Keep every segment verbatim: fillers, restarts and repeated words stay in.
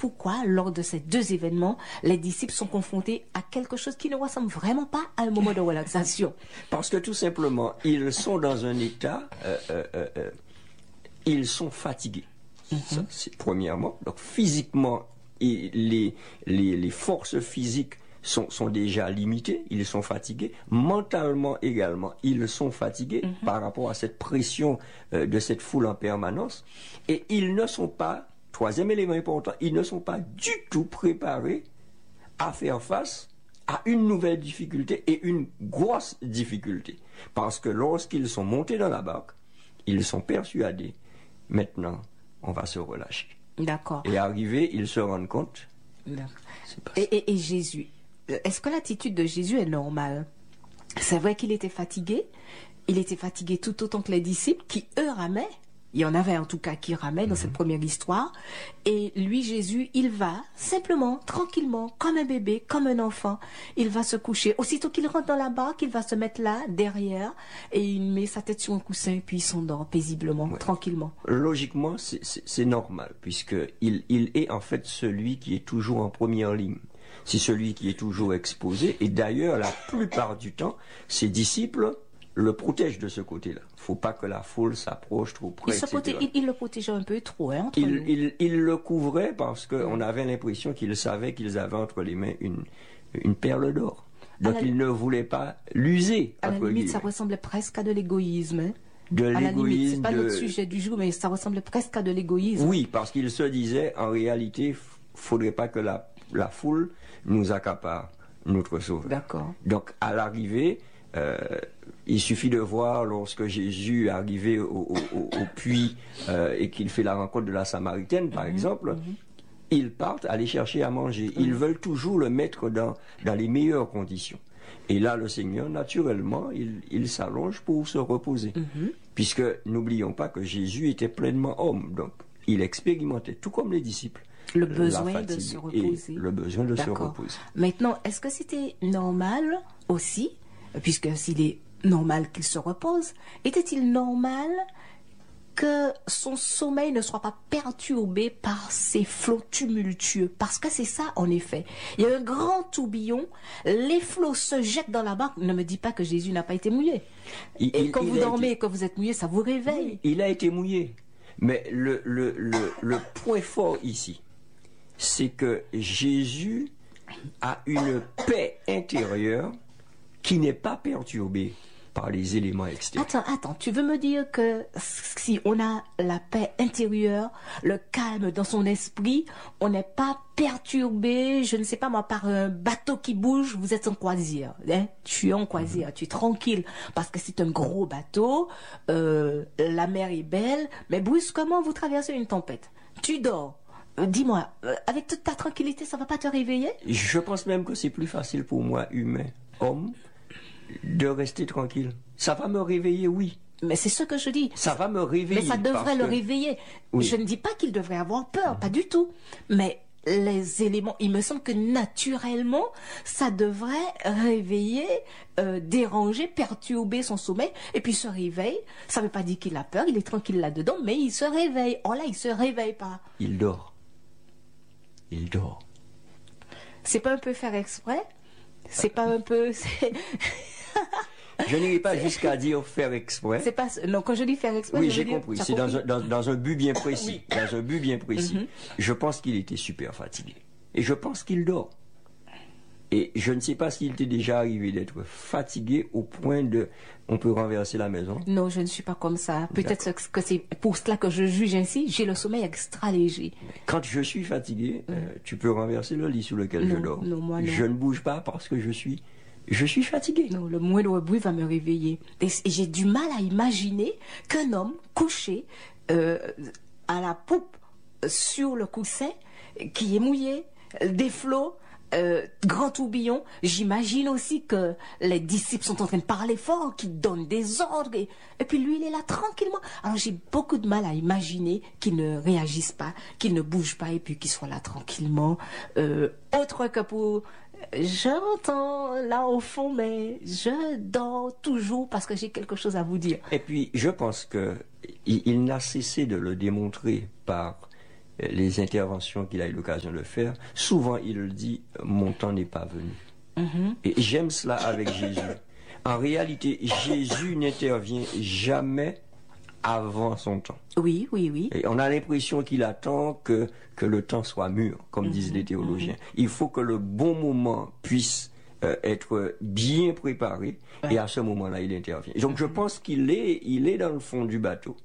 pourquoi, lors de ces deux événements, les disciples sont confrontés à quelque chose qui ne ressemble vraiment pas à un moment de relaxation. Parce que tout simplement, ils sont dans un état, euh, euh, euh, ils sont fatigués. Mm-hmm. Ça, c'est premièrement. Donc physiquement, et les, les, les forces physiques sont, sont déjà limitées, ils sont fatigués. Mentalement également, ils sont fatigués mm-hmm. par rapport à cette pression euh, de cette foule en permanence. Et ils ne sont pas, troisième élément important, ils ne sont pas du tout préparés à faire face à une nouvelle difficulté et une grosse difficulté. Parce que lorsqu'ils sont montés dans la barque, ils sont persuadés, maintenant, on va se relâcher. D'accord. Et arrivés, ils se rendent compte. Et, et, et Jésus, est-ce que l'attitude de Jésus est normale? C'est vrai qu'il était fatigué. Il était fatigué tout autant que les disciples qui, eux, ramaient. Il y en avait en tout cas qui ramaient dans mm-hmm. cette première histoire. Et lui, Jésus, il va simplement, tranquillement, comme un bébé, comme un enfant. Il va se coucher. Aussitôt qu'il rentre dans la barque, il va se mettre là, derrière, et il met sa tête sur un coussin, et puis il s'endort paisiblement, ouais. tranquillement. Logiquement, c'est normal, puisque il, il est en fait celui qui est toujours en première ligne. C'est celui qui est toujours exposé. Et d'ailleurs, la plupart du temps, ses disciples le protège de ce côté-là. Il ne faut pas que la foule s'approche trop près. Il, proté- il, il le protégeait un peu trop, hein, entre il, nous. il, il le couvrait parce qu'on avait l'impression qu'ils savaient qu'ils avaient entre les mains une, une perle d'or. Donc il ne voulait pas l'user. À la limite, guillemets. Ça ressemblait presque à de l'égoïsme. Hein. De à l'égoïsme. C'est pas de... notre sujet du jour, mais ça ressemblait presque à de l'égoïsme. Oui, parce qu'il se disait, en réalité, il ne faudrait pas que la, la foule nous accapare notre sauveur. D'accord. Donc à l'arrivée, Euh, il suffit de voir lorsque Jésus est arrivé au, au, au, au puits euh, et qu'il fait la rencontre de la Samaritaine, par mmh, exemple, mmh. ils partent aller chercher à manger. Mmh. Ils veulent toujours le mettre dans, dans les meilleures conditions. Et là, le Seigneur, naturellement, il, il s'allonge pour se reposer. Mmh. Puisque, n'oublions pas que Jésus était pleinement homme. Donc, il expérimentait, tout comme les disciples, le besoin de se reposer. Le besoin de se reposer. Maintenant, est-ce que c'était normal aussi, puisque s'il est normal qu'il se repose, était-il normal que son sommeil ne soit pas perturbé par ces flots tumultueux? Parce que c'est ça, en effet. Il y a un grand tourbillon, les flots se jettent dans la barque. Ne me dis pas que Jésus n'a pas été mouillé. Il, et il, quand il vous dormez été... et que vous êtes mouillé, ça vous réveille. Oui, il a été mouillé. Mais le, le, le, le point fort ici, c'est que Jésus a une paix intérieure qui n'est pas perturbé par les éléments extérieurs. Attends, attends, tu veux me dire que si on a la paix intérieure, le calme dans son esprit, on n'est pas perturbé, je ne sais pas moi, par un bateau qui bouge, vous êtes en croisière, hein? Tu es en croisière, mm-hmm. tu es tranquille, parce que c'est un gros bateau, euh, la mer est belle, mais brusquement vous traversez une tempête. Tu dors. Euh, dis-moi, euh, avec toute ta tranquillité, ça va pas te réveiller? Je pense même que c'est plus facile pour moi, humain, homme, de rester tranquille. Ça va me réveiller, oui. Mais c'est ce que je dis. Ça va me réveiller. Mais ça devrait le que... réveiller. Oui. Je ne dis pas qu'il devrait avoir peur, mmh. pas du tout. Mais les éléments, il me semble que naturellement, ça devrait réveiller, euh, déranger, perturber son sommeil, et puis se réveille. Ça ne veut pas dire qu'il a peur, il est tranquille là-dedans, mais il se réveille. Oh là, il se réveille pas. Il dort. Il dort. C'est pas un peu faire exprès? C'est pas un peu... Je n'irai pas jusqu'à dire faire exprès. C'est pas non quand je dis faire exprès. Oui, j'ai compris. C'est dans un, dans, dans un but bien précis. Oui. Dans un but bien précis. Mm-hmm. Je pense qu'il était super fatigué. Et je pense qu'il dort. Et je ne sais pas s'il était déjà arrivé d'être fatigué au point de... On peut renverser la maison. Non, je ne suis pas comme ça. Peut-être que c'est pour cela que je juge ainsi. J'ai le sommeil extra léger. Quand je suis fatigué, mm. euh, tu peux renverser le lit sur lequel non, je dors. Non, moi non. Je ne bouge pas parce que je suis... Je suis fatigué. Non, le moindre bruit va me réveiller. Et j'ai du mal à imaginer qu'un homme couché euh, à la poupe sur le coussin, qui est mouillé, des flots, euh, grand tourbillon. J'imagine aussi que les disciples sont en train de parler fort, qu'ils donnent des ordres. Et, et puis lui, il est là tranquillement. Alors j'ai beaucoup de mal à imaginer qu'il ne réagisse pas, qu'il ne bouge pas et puis qu'il soit là tranquillement. Euh, autre que pour... J'entends là au fond, mais je dors toujours parce que j'ai quelque chose à vous dire. Et puis, je pense que il, il n'a cessé de le démontrer par les interventions qu'il a eu l'occasion de faire, souvent il dit « mon temps n'est pas venu mm-hmm. ». Et j'aime cela avec Jésus. En réalité, Jésus n'intervient jamais avant son temps. Oui, oui, oui. Et on a l'impression qu'il attend que, que le temps soit mûr, comme mm-hmm. disent les théologiens. Mm-hmm. Il faut que le bon moment puisse euh, être bien préparé, ouais. et à ce moment-là, il intervient. Donc mm-hmm. je pense qu'il est, il est dans le fond du bateau.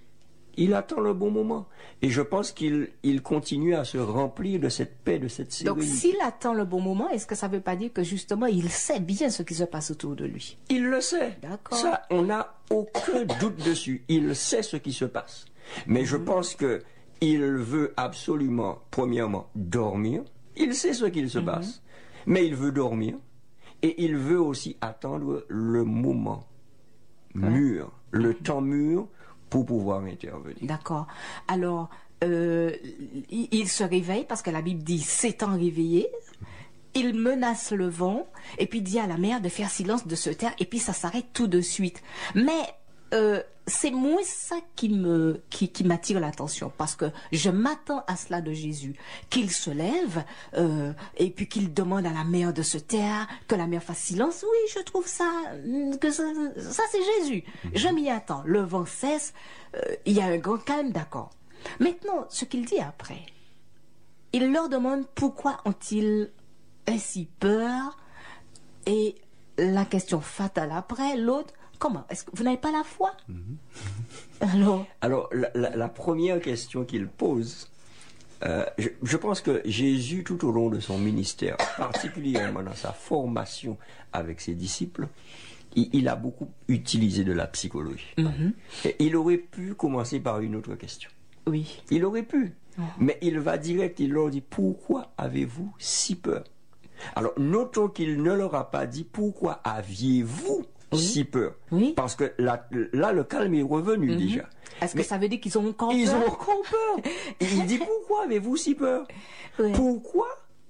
Il attend le bon moment. Et je pense qu'il il continue à se remplir de cette paix, de cette sérénité. Donc s'il attend le bon moment, est-ce que ça ne veut pas dire que justement il sait bien ce qui se passe autour de lui? Il le sait. D'accord. Ça, on n'a aucun doute dessus. Il sait ce qui se passe. Mais mmh. je pense que il veut absolument, premièrement, dormir. Il sait ce qu'il se mmh. passe. Mais il veut dormir. Et il veut aussi attendre le moment ouais. mûr, le mmh. temps mûr, pour pouvoir intervenir. D'accord. Alors, euh, il, il se réveille parce que la Bible dit s'étant réveillé, il menace le vent et puis dit à la mer de faire silence, de se taire, et puis ça s'arrête tout de suite. Mais euh, c'est moins ça qui me qui, qui m'attire l'attention, parce que je m'attends à cela de Jésus, qu'il se lève euh, et puis qu'il demande à la mer de se taire, que la mer fasse silence. Oui, je trouve ça que ça, ça c'est Jésus. Je m'y attends. Le vent cesse, euh, il y a un grand calme, d'accord. Maintenant, ce qu'il dit après, il leur demande pourquoi ont-ils ainsi peur, et la question fatale après, l'autre, comment? Est-ce que vous n'avez pas la foi? mm-hmm. Alors, Alors la, la, la première question qu'il pose, euh, je, je pense que Jésus, tout au long de son ministère, particulièrement dans sa formation avec ses disciples, il, il a beaucoup utilisé de la psychologie. Mm-hmm. Et il aurait pu commencer par une autre question. Oui. Il aurait pu. Oh. Mais il va direct, il leur dit, pourquoi avez-vous si peur? Alors, notons qu'il ne leur a pas dit, pourquoi aviez-vous oui. si peur? Oui. Parce que là, là, le calme est revenu mm-hmm. déjà. Est-ce que ça veut dire qu'ils ont encore ils peur? Ils ont encore peur. Il dit, pourquoi avez-vous si peur? Oui. Pourquoi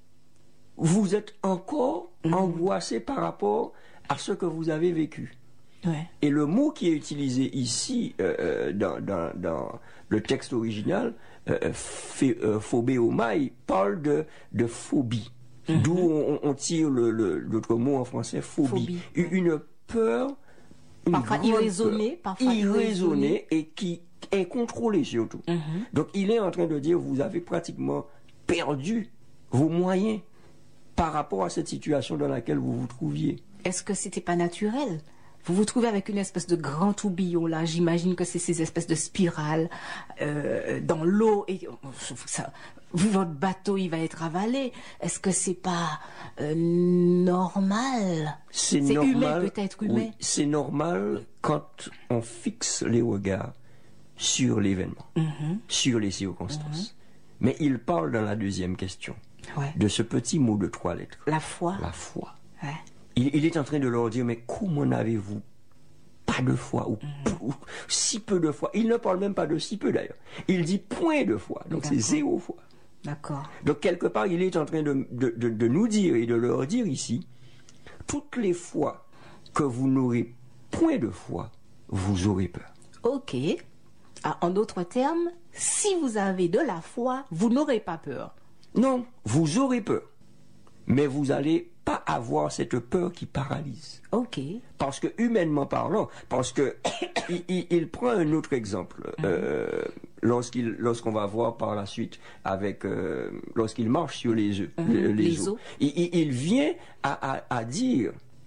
vous êtes encore mm-hmm. angoissé par rapport à ce que vous avez vécu? Ouais. Et le mot qui est utilisé ici, euh, dans, dans, dans le texte original, euh, euh, phobéomai, parle de, de phobie. Mm-hmm. D'où on, on tire le, le, l'autre mot en français, phobie. phobie. Une peur, une parfois irraisonnée, parfois irraisonnée et qui est contrôlée surtout. Mm-hmm. Donc il est en train de dire, vous avez pratiquement perdu vos moyens par rapport à cette situation dans laquelle vous vous trouviez. Est-ce que c'était pas naturel? Vous vous trouvez avec une espèce de grand tourbillon là, j'imagine que c'est ces espèces de spirales euh, dans l'eau, et ça, vous, votre bateau il va être avalé. Est-ce que c'est pas euh, normal? C'est, c'est normal, humain, peut-être humain. Oui, c'est normal quand on fixe les regards sur l'événement, mm-hmm. sur les circonstances. Mm-hmm. Mais il parle dans la deuxième question ouais. de ce petit mot de trois lettres. La foi. La foi. Ouais. Il, il est en train de leur dire, mais comment n'avez-vous pas de foi ou, mm-hmm. ou si peu de foi? Il ne parle même pas de si peu d'ailleurs. Il dit point de foi, donc D'accord. c'est zéro foi. D'accord. Donc quelque part, il est en train de, de, de, de nous dire et de leur dire ici, toutes les fois que vous n'aurez point de foi, vous aurez peur. Ok. Ah, en d'autres termes, si vous avez de la foi, vous n'aurez pas peur. Non, vous aurez peur. Mais vous allez pas avoir cette peur qui paralyse. Ok. Parce que humainement parlant, parce que il, il, il prend un autre exemple mm-hmm. euh, lorsqu'il, lorsqu'on va voir par la suite avec euh, lorsqu'il marche sur les œufs, mm-hmm. les, les, les eaux. Il, il, il vient à, à, à dire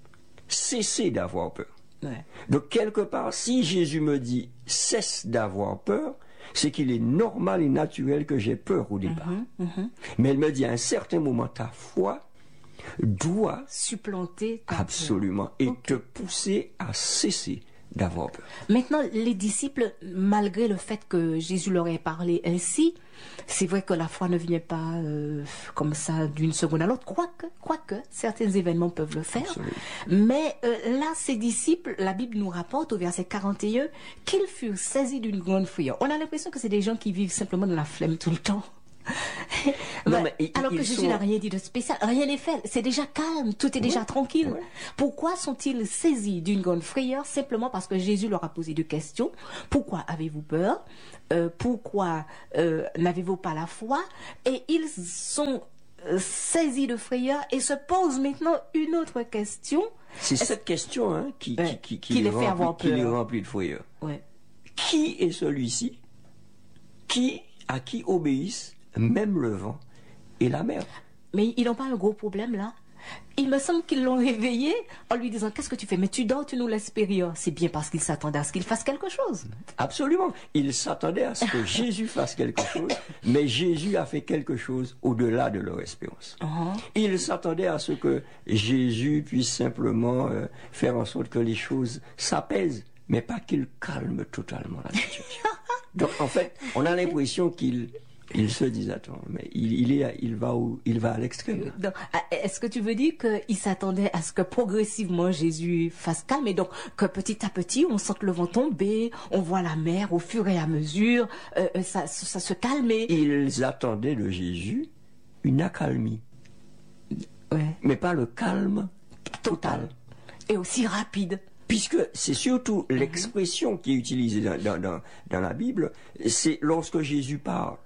cessez d'avoir peur. Ouais. Donc quelque part, si Jésus me dit cesse d'avoir peur, c'est qu'il est normal et naturel que j'ai peur au départ. Mm-hmm. Mm-hmm. Mais elle me dit à un certain moment, ta foi doit supplanter ta absolument peur. Et okay. te pousser à cesser d'avoir peur. Maintenant, les disciples, malgré le fait que Jésus leur ait parlé ainsi, c'est vrai que la foi ne vient pas euh, comme ça d'une seconde à l'autre, quoique, quoique certains événements peuvent le faire. Absolument. Mais euh, là, ces disciples, la Bible nous rapporte au verset quarante et un qu'ils furent saisis d'une grande frayeur. On a l'impression que c'est des gens qui vivent simplement dans la flemme tout le temps. Non, Bah, mais ils- alors que ils Jésus sont- n'a rien dit de spécial, rien n'est fait, c'est déjà calme, tout est déjà tranquille. ouais. Pourquoi sont-ils saisis d'une grande frayeur simplement parce que Jésus leur a posé des questions? Pourquoi avez-vous peur? Euh, pourquoi euh, n'avez-vous pas la foi? Et ils sont euh, saisis de frayeur et se posent maintenant une autre question. C'est cette question hein, qui, Ouais, qui, qui, qui qui les les fait remplit, avoir qui les peur. remplit de frayeur. Ouais. Qui est celui-ci qui, à qui obéissent même le vent et la mer? Mais ils n'ont pas un gros problème là. Il me semble qu'ils l'ont réveillé en lui disant qu'est-ce que tu fais? Mais tu dors, tu nous laisses périr. C'est bien parce qu'ils s'attendaient à ce qu'il fasse quelque chose. Absolument. Ils s'attendaient à ce que Jésus fasse quelque chose, mais Jésus a fait quelque chose au-delà de leur espérance. Uh-huh. Ils s'attendaient à ce que Jésus puisse simplement euh, faire en sorte que les choses s'apaisent, mais pas qu'il calme totalement la situation. Donc en fait, on a l'impression qu'il il se disent attends, mais il, il est, il va où, il va à l'extrême. Donc, est-ce que tu veux dire qu'ils s'attendaient à ce que progressivement Jésus fasse calme et donc que petit à petit on sente le vent tomber, on voit la mer au fur et à mesure, euh, ça, ça, ça se calmer. Ils attendaient de Jésus une accalmie, Ouais. mais pas le calme Total. Et aussi rapide. Puisque c'est surtout l'expression qui est utilisée dans, dans, dans, dans la Bible, c'est lorsque Jésus parle.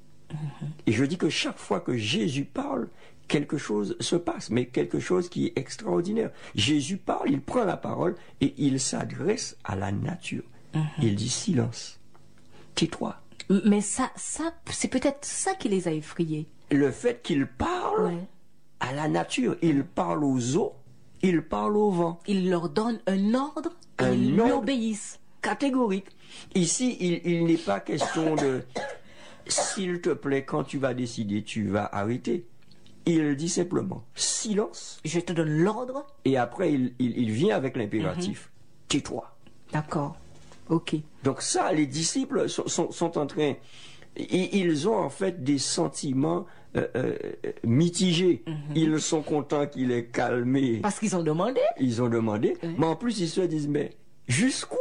Et je dis que chaque fois que Jésus parle, quelque chose se passe, mais quelque chose qui est extraordinaire. Jésus parle, il prend la parole et il s'adresse à la nature. Il dit silence, tais-toi. Mais ça, ça c'est peut-être ça qui les a effrayés. Le fait qu'il parle Ouais. à la nature, il parle aux eaux, il parle au vent. Il leur donne un ordre et Un ils lui ordre. obéissent. Catégorique. Ici, il, il n'est pas question de s'il te plaît, quand tu vas décider, tu vas arrêter. Il dit simplement silence, Je te donne l'ordre. et après il, il, il vient avec l'impératif tais-toi. D'accord. Ok. Donc ça, les disciples sont, sont, sont en train, i- ils ont en fait des sentiments euh, euh, mitigés. Ils sont contents qu'il ait calmé. Parce qu'ils ont demandé. Ils ont demandé, Ouais. mais en plus ils se disent mais jusqu'où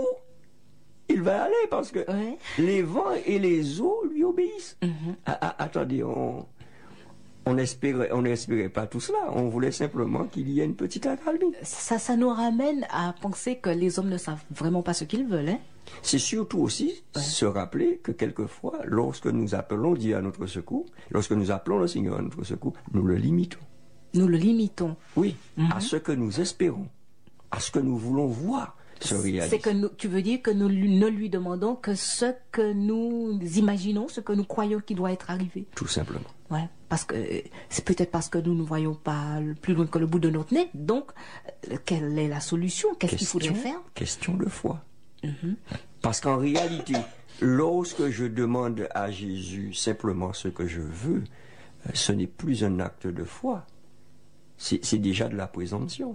il va aller parce que Ouais. les vents et les eaux lui obéissent. Mhm. Ah, ah, attendez, on on espérait, on n'espérait pas tout cela. On voulait simplement qu'il y ait une petite accalmie. Ça, ça nous ramène à penser que les hommes ne savent vraiment pas ce qu'ils veulent. Hein? C'est surtout aussi se rappeler que quelquefois, lorsque nous appelons Dieu à notre secours, lorsque nous appelons le Seigneur à notre secours, nous le limitons. Nous le limitons. Oui, à ce que nous espérons, à ce que nous voulons voir se réaliser. C'est que nous, tu veux dire que nous lui- ne lui demandons que ce que nous imaginons, ce que nous croyons qui doit être arrivé. Tout simplement. Ouais, parce que euh, c'est peut-être parce que nous ne voyons pas le- plus loin que le bout de notre nez. Donc, euh, quelle est la solution? Qu'est-ce qu'il faudrait faire? Question de foi. Parce qu'en réalité, lorsque je demande à Jésus simplement ce que je veux, euh, ce n'est plus un acte de foi. C'est c'est déjà de la présomption.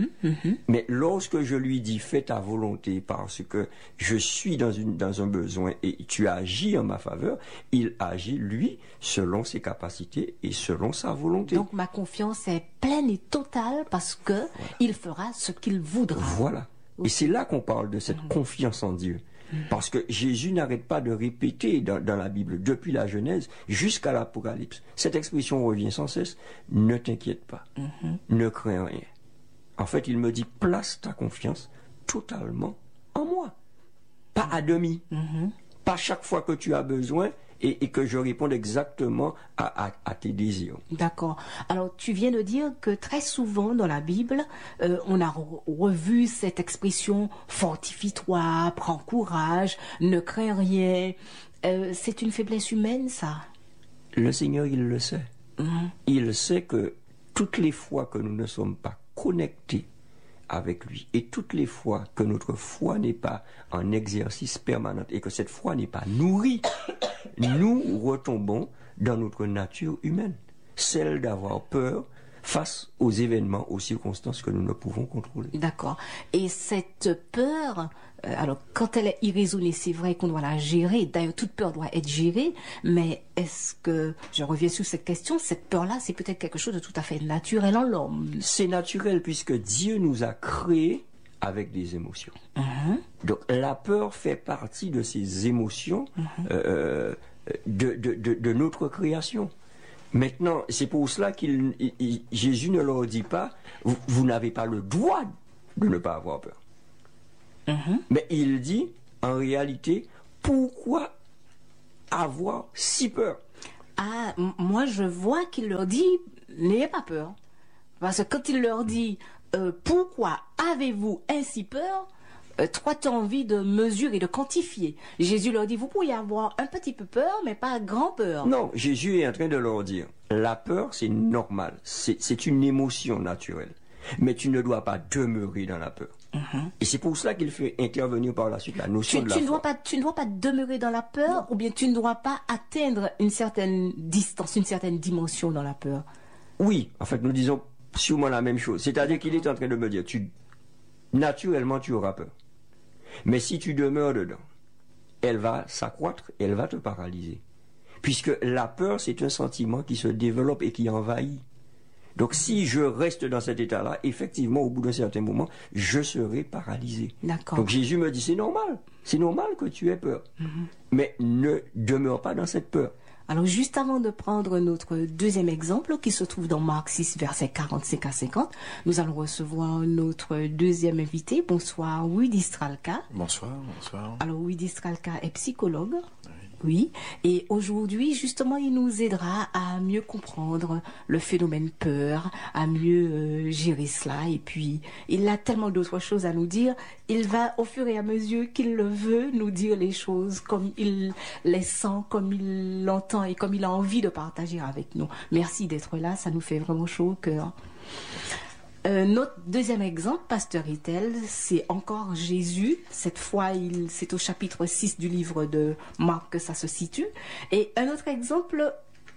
Mais lorsque je lui dis fais ta volonté parce que je suis dans, une, dans un besoin et tu agis en ma faveur, il agit lui selon ses capacités et selon sa volonté. Donc, ma confiance est pleine et totale parce que il fera ce qu'il voudra. Voilà. Et c'est là qu'on parle de cette confiance en Dieu. Parce que Jésus n'arrête pas de répéter dans, dans la Bible, depuis la Genèse jusqu'à l'Apocalypse. Cette expression revient sans cesse. Ne t'inquiète pas. Ne crains rien. En fait, il me dit, place ta confiance totalement en moi. Pas à demi. Pas chaque fois que tu as besoin et, et que je réponde exactement à, à, à tes désirs. D'accord. Alors, tu viens de dire que très souvent dans la Bible, euh, on a re- revu cette expression « fortifie-toi, prends courage, ne crains rien euh, ». C'est une faiblesse humaine, ça. Le Seigneur, il le sait. Il sait que toutes les fois que nous ne sommes pas connectés avec lui et toutes les fois que notre foi n'est pas en exercice permanent et que cette foi n'est pas nourrie, nous retombons dans notre nature humaine, celle d'avoir peur face aux événements, aux circonstances que nous ne pouvons contrôler. D'accord. Et cette peur, euh, alors quand elle est irraisonnée, c'est vrai qu'on doit la gérer. D'ailleurs, toute peur doit être gérée. Mais est-ce que, je reviens sur cette question, cette peur-là, c'est peut-être quelque chose de tout à fait naturel en l'homme. C'est naturel puisque Dieu nous a créés avec des émotions. Donc la peur fait partie de ces émotions euh, de, de, de, de notre création. Maintenant, c'est pour cela que Jésus ne leur dit pas, vous, vous n'avez pas le droit de ne pas avoir peur. Mm-hmm. Mais il dit, en réalité, pourquoi avoir si peur? Ah, m- moi je vois qu'il leur dit, n'ayez pas peur. Parce que quand il leur dit, euh, pourquoi avez-vous ainsi peur? Euh, toi, tu as envie de mesurer et de quantifier. Jésus leur dit, vous pourriez avoir un petit peu peur, mais pas grand peur. Non, Jésus est en train de leur dire, la peur, c'est normal, c'est, c'est une émotion naturelle. Mais tu ne dois pas demeurer dans la peur. Mm-hmm. Et c'est pour cela qu'il fait intervenir par la suite la notion tu, de la tu ne foi. dois pas, tu ne dois pas demeurer dans la peur, non. Ou bien tu ne dois pas atteindre une certaine distance, une certaine dimension dans la peur. Oui, en fait, nous disons sûrement la même chose. C'est-à-dire qu'il est en train de me dire, tu, naturellement, tu auras peur. Mais si tu demeures dedans, elle va s'accroître, elle va te paralyser. Puisque la peur, c'est un sentiment qui se développe et qui envahit. Donc si je reste dans cet état-là, effectivement, au bout d'un certain moment, je serai paralysé. D'accord. Donc Jésus me dit, c'est normal, c'est normal que tu aies peur. Mm-hmm. Mais ne demeure pas dans cette peur. Alors, juste avant de prendre notre deuxième exemple, qui se trouve dans Marc six, versets quarante-cinq à cinquante, nous allons recevoir notre deuxième invité. Bonsoir, Widi Stralka. Bonsoir, bonsoir. Alors, Widi Stralka est psychologue. Oui. Oui. Et aujourd'hui, justement, il nous aidera à mieux comprendre le phénomène peur, à mieux euh, gérer cela. Et puis, il a tellement d'autres choses à nous dire. Il va, au fur et à mesure qu'il le veut, nous dire les choses comme il les sent, comme il l'entend et comme il a envie de partager avec nous. Merci d'être là, ça nous fait vraiment chaud au cœur. Euh, notre deuxième exemple, Pasteur Itel, c'est encore Jésus. Cette fois, il, c'est au chapitre six du livre de Marc que ça se situe. Et un autre exemple,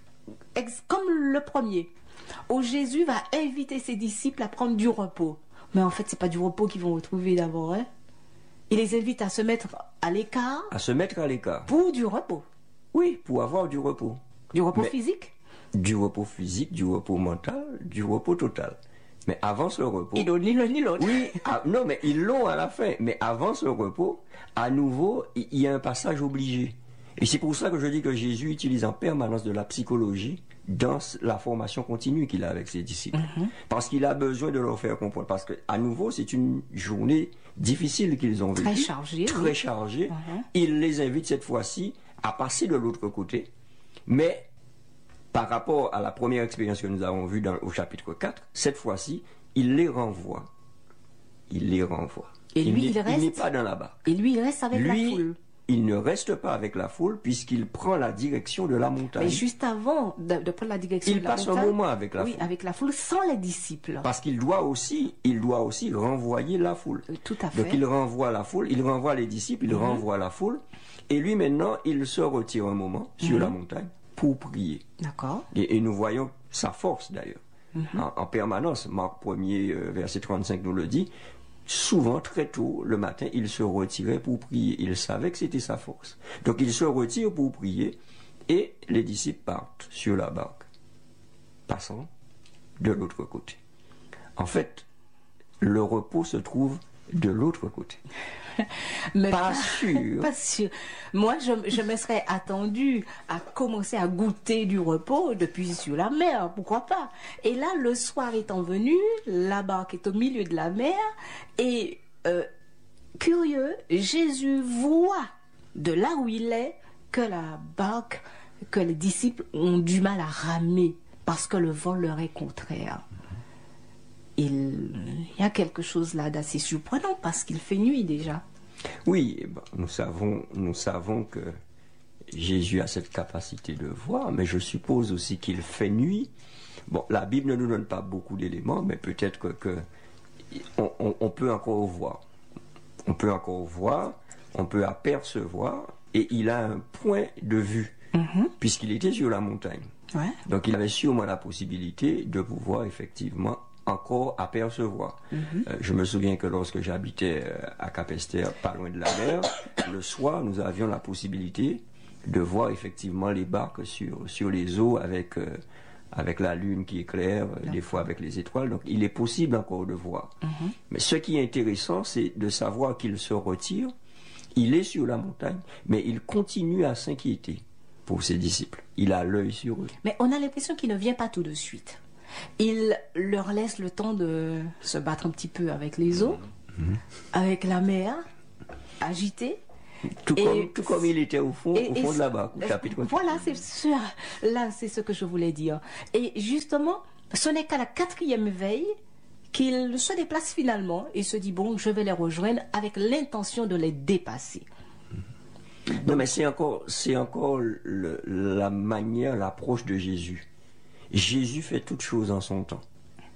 ex, comme le premier, où Jésus va inviter ses disciples à prendre du repos. Mais en fait, c'est pas du repos qu'ils vont retrouver d'abord. Hein. Il les invite à se mettre à l'écart. À se mettre à l'écart. Pour du repos. Oui, pour avoir du repos. Du repos Mais physique? Du repos physique, du repos mental, du repos total. Mais avant ce repos... Ils n'ont ni l'un ni l'autre. Oui, à, non, mais ils l'ont à la fin. Mais avant ce repos, à nouveau, il y a un passage obligé. Et c'est pour ça que je dis que Jésus utilise en permanence de la psychologie dans la formation continue qu'il a avec ses disciples. Mm-hmm. Parce qu'il a besoin de leur faire comprendre. Parce qu'à nouveau, c'est une journée difficile qu'ils ont vécue. Très chargée. Très oui. chargée. Mm-hmm. Il les invite cette fois-ci à passer de l'autre côté. Mais... par rapport à la première expérience que nous avons vue dans, au chapitre quatre, cette fois-ci, il les renvoie. Il les renvoie. Et lui, il, il, reste, il n'est pas dans la barque. Et lui, il reste avec lui, la foule. Il ne reste pas avec la foule puisqu'il prend la direction de la montagne. Mais juste avant de, de prendre la direction il de la montagne... Il passe un moment avec la oui, foule. Oui, avec la foule, sans les disciples. Parce qu'il doit aussi, il doit aussi renvoyer la foule. Tout à fait. Donc il renvoie la foule, il renvoie les disciples, il mm-hmm. renvoie la foule. Et lui, maintenant, il se retire un moment sur mm-hmm. la montagne pour prier. D'accord. Et, et nous voyons sa force d'ailleurs. Mm-hmm. En, en permanence, Marc premier, euh, verset trente-cinq nous le dit, souvent très tôt le matin, il se retirait pour prier. Il savait que c'était sa force. Donc il se retire pour prier et les disciples partent sur la barque, passant de l'autre côté. En fait, le repos se trouve de l'autre côté. Mais pas, pas sûr. Pas sûr. Moi, je, je me serais attendue à commencer à goûter du repos depuis sur la mer, pourquoi pas. Et là, le soir étant venu, la barque est au milieu de la mer et, euh, curieux, Jésus voit de là où il est que la barque, que les disciples ont du mal à ramer parce que le vent leur est contraire. Il y a quelque chose là d'assez surprenant parce qu'il fait nuit déjà. Oui, ben, nous savons, nous savons que Jésus a cette capacité de voir, mais je suppose aussi qu'il fait nuit. Bon, la Bible ne nous donne pas beaucoup d'éléments, mais peut-être que, que on, on, on peut encore voir. On peut encore voir, on peut apercevoir, et il a un point de vue, mm-hmm. puisqu'il était sur la montagne. Ouais. Donc il avait sûrement la possibilité de pouvoir effectivement encore apercevoir. Mm-hmm. Euh, je me souviens que lorsque j'habitais euh, à Capesterre, pas loin de la mer, le soir, nous avions la possibilité de voir effectivement les barques sur, sur les eaux avec, euh, avec la lune qui éclaire, euh, des fois avec les étoiles. Donc il est possible encore de voir. Mm-hmm. Mais ce qui est intéressant, c'est de savoir qu'il se retire, il est sur la montagne, mais il continue à s'inquiéter. pour ses disciples. Il a l'œil sur eux. Mais on a l'impression qu'il ne vient pas tout de suite. Il leur laisse le temps de se battre un petit peu avec les eaux, mmh. avec la mer agitée. Tout, et, comme, tout comme il était au fond, et, au fond et, de la barque, au chapitre. Voilà, c'est sûr. Là, c'est ce que je voulais dire. Et justement, ce n'est qu'à la quatrième veille qu'il se déplace finalement et se dit, bon, je vais les rejoindre avec l'intention de les dépasser. Non, mais c'est encore, c'est encore le, la manière, l'approche de Jésus. Jésus fait toutes choses en son temps.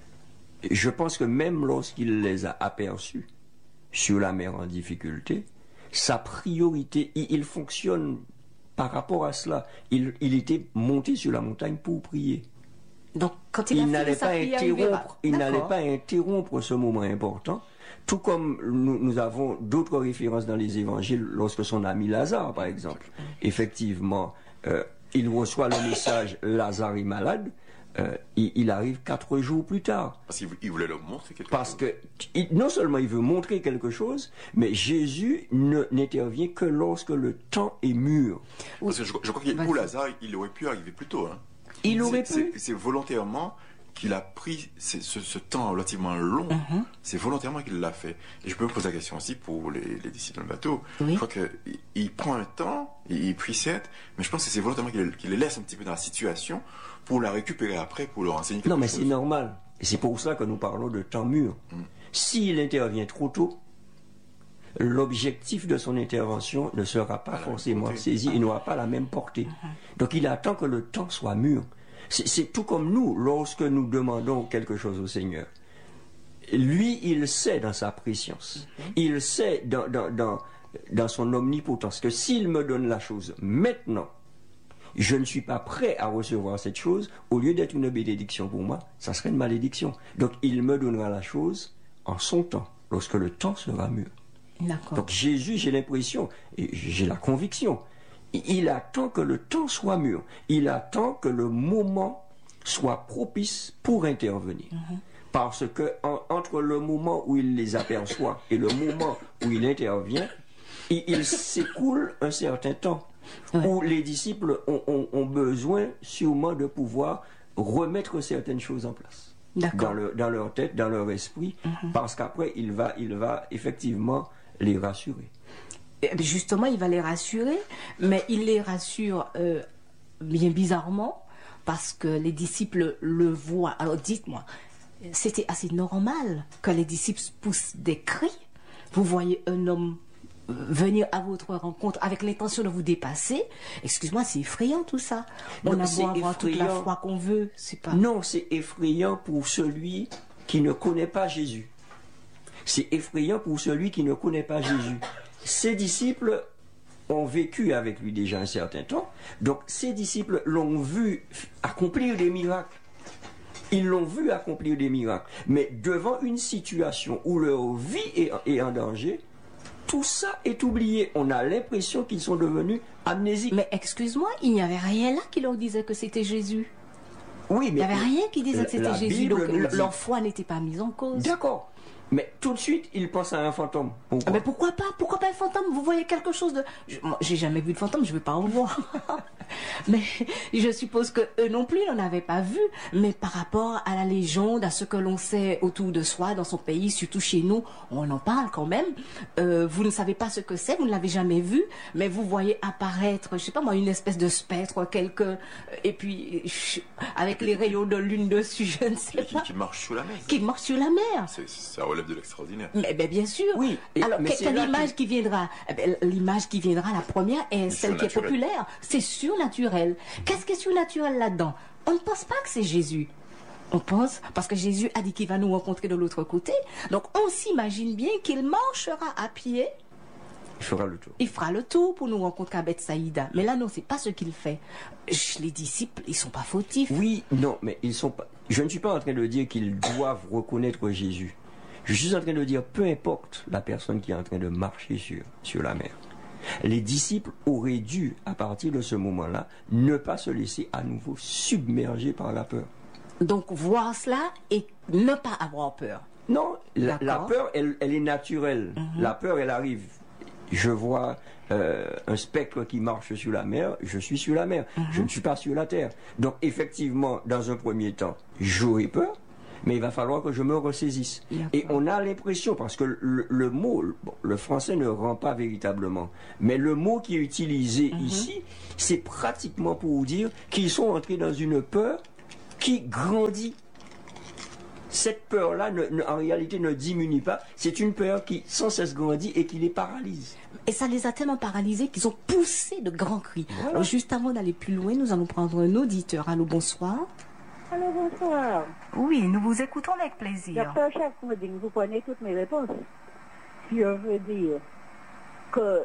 Je pense que même lorsqu'il les a aperçus sur la mer en difficulté, sa priorité, il, il fonctionne par rapport à cela. Il, il était monté sur la montagne pour prier. Donc, quand il, il a n'allait pas prière, interrompre, il, il n'allait pas interrompre ce moment important. Tout comme nous, nous avons d'autres références dans les évangiles, lorsque son ami Lazare, par exemple, effectivement, euh, il reçoit le message Lazare est malade. Euh, il, il arrive quatre jours plus tard. Parce qu'il voulait leur montrer quelque Parce chose. que il, non seulement il veut montrer quelque chose, mais Jésus ne, n'intervient que lorsque le temps est mûr. Parce que je, je crois que pour Lazare, il aurait pu arriver plus tôt. Hein. Il aurait c'est, pu. C'est, c'est volontairement qu'il a pris ce, ce, ce temps relativement long. Uh-huh. C'est volontairement qu'il l'a fait. Et je peux me poser la question aussi pour les, les disciples dans le bateau. Oui. Je crois qu'il il prend un temps, il, il prie certes, mais je pense que c'est volontairement qu'il, qu'il les laisse un petit peu dans la situation pour la récupérer après, pour leur enseigner quelque chose. Non, mais chose. C'est normal. Et c'est pour ça que nous parlons de temps mûr. Mm. S'il intervient trop tôt, l'objectif de son intervention ne sera pas forcément saisi, il n'aura pas la même portée. Uh-huh. Donc il attend que le temps soit mûr. C'est, c'est tout comme nous, lorsque nous demandons quelque chose au Seigneur. Lui, il sait dans sa préscience, mm-hmm. il sait dans, dans, dans, dans son omnipotence que s'il me donne la chose maintenant, je ne suis pas prêt à recevoir cette chose, au lieu d'être une bénédiction pour moi, ça serait une malédiction. Donc il me donnera la chose en son temps, lorsque le temps sera mûr. D'accord. Donc Jésus, j'ai l'impression, et j'ai la conviction, il attend que le temps soit mûr. Il attend que le moment soit propice pour intervenir. Mm-hmm. Parce que en, entre le moment où il les aperçoit et le moment où il intervient, il, il s'écoule un certain temps. Ouais. Où les disciples ont, ont, ont besoin sûrement de pouvoir remettre certaines choses en place. Dans, le, dans leur tête, dans leur esprit, mm-hmm. parce qu'après, il va, il va effectivement les rassurer. Justement, il va les rassurer, mais il les rassure euh, bien bizarrement, parce que les disciples le voient. Alors dites-moi, c'était assez normal que les disciples poussent des cris. Vous voyez un homme venir à votre rencontre avec l'intention de vous dépasser. Excuse-moi, c'est effrayant tout ça. On non, a beau avoir toute la foi qu'on veut, c'est pas... Non, c'est effrayant pour celui qui ne connaît pas Jésus. C'est effrayant pour celui qui ne connaît pas Jésus. Ses disciples ont vécu avec lui déjà un certain temps, donc ses disciples l'ont vu accomplir des miracles. Ils l'ont vu accomplir des miracles. Mais devant une situation où leur vie est, est en danger, tout ça est oublié. On a l'impression qu'ils sont devenus amnésiques. Mais excuse-moi, il n'y avait rien là qui leur disait que c'était Jésus. Oui, mais... Il n'y avait rien qui disait que c'était Jésus, donc dit... leur foi n'était pas mise en cause. D'accord. Mais tout de suite, ils pensent à un fantôme. Pourquoi? Mais pourquoi pas? Pourquoi pas un fantôme? Vous voyez quelque chose de... Je, moi, j'ai jamais vu de fantôme, je ne veux pas en voir. Mais je suppose que eux non plus n'en avaient pas vu. Mais par rapport à la légende, à ce que l'on sait autour de soi, dans son pays, surtout chez nous, on en parle quand même. Euh, vous ne savez pas ce que c'est, vous ne l'avez jamais vu, mais vous voyez apparaître, je sais pas moi, une espèce de spectre, quelque... Et puis, avec les rayons de lune dessus, je ne sais qui, pas. Qui marche sur la mer. Qui marche sur la mer. C'est, ça relève de l'extraordinaire. Mais ben, bien sûr. Oui. Et, alors, mais quelle image qui... qui viendra? Eh ben, l'image qui viendra, la première, est celle qui est populaire. C'est surnaturel. Qu'est-ce qui est surnaturel là-dedans? On ne pense pas que c'est Jésus. On pense, parce que Jésus a dit qu'il va nous rencontrer de l'autre côté. Donc, on s'imagine bien qu'il marchera à pied. Il fera le tour. Il fera le tour pour nous rencontrer à Bethsaïda. Mais là, non, c'est pas ce qu'il fait. Les disciples, ils sont pas fautifs. Oui, non, mais ils sont pas... Je ne suis pas en train de dire qu'ils doivent reconnaître Jésus. Je suis en train de dire, peu importe la personne qui est en train de marcher sur, sur la mer, les disciples auraient dû, à partir de ce moment-là, ne pas se laisser à nouveau submerger par la peur. Donc, voir cela et ne pas avoir peur. Non, la, la peur, elle, elle est naturelle. Mm-hmm. La peur, elle arrive. Je vois euh, un spectre qui marche sur la mer, je suis sur la mer, mm-hmm. je ne suis pas sur la terre. Donc effectivement, dans un premier temps, j'aurai peur, mais il va falloir que je me ressaisisse. D'accord. Et on a l'impression, parce que le, le mot, bon, le français ne rend pas véritablement, mais le mot qui est utilisé mm-hmm. ici, c'est pratiquement pour dire qu'ils sont entrés dans une peur qui grandit. Cette peur-là, ne, ne, en réalité, ne diminue pas. C'est une peur qui, sans cesse, grandit et qui les paralyse. Et ça les a tellement paralysés qu'ils ont poussé de grands cris. Voilà. Alors, juste avant d'aller plus loin, nous allons prendre un auditeur. Allô, bonsoir. Allô, bonsoir. Oui, nous vous écoutons avec plaisir. Docteur Jacques me dit que vous prenez toutes mes réponses. Je veux dire que,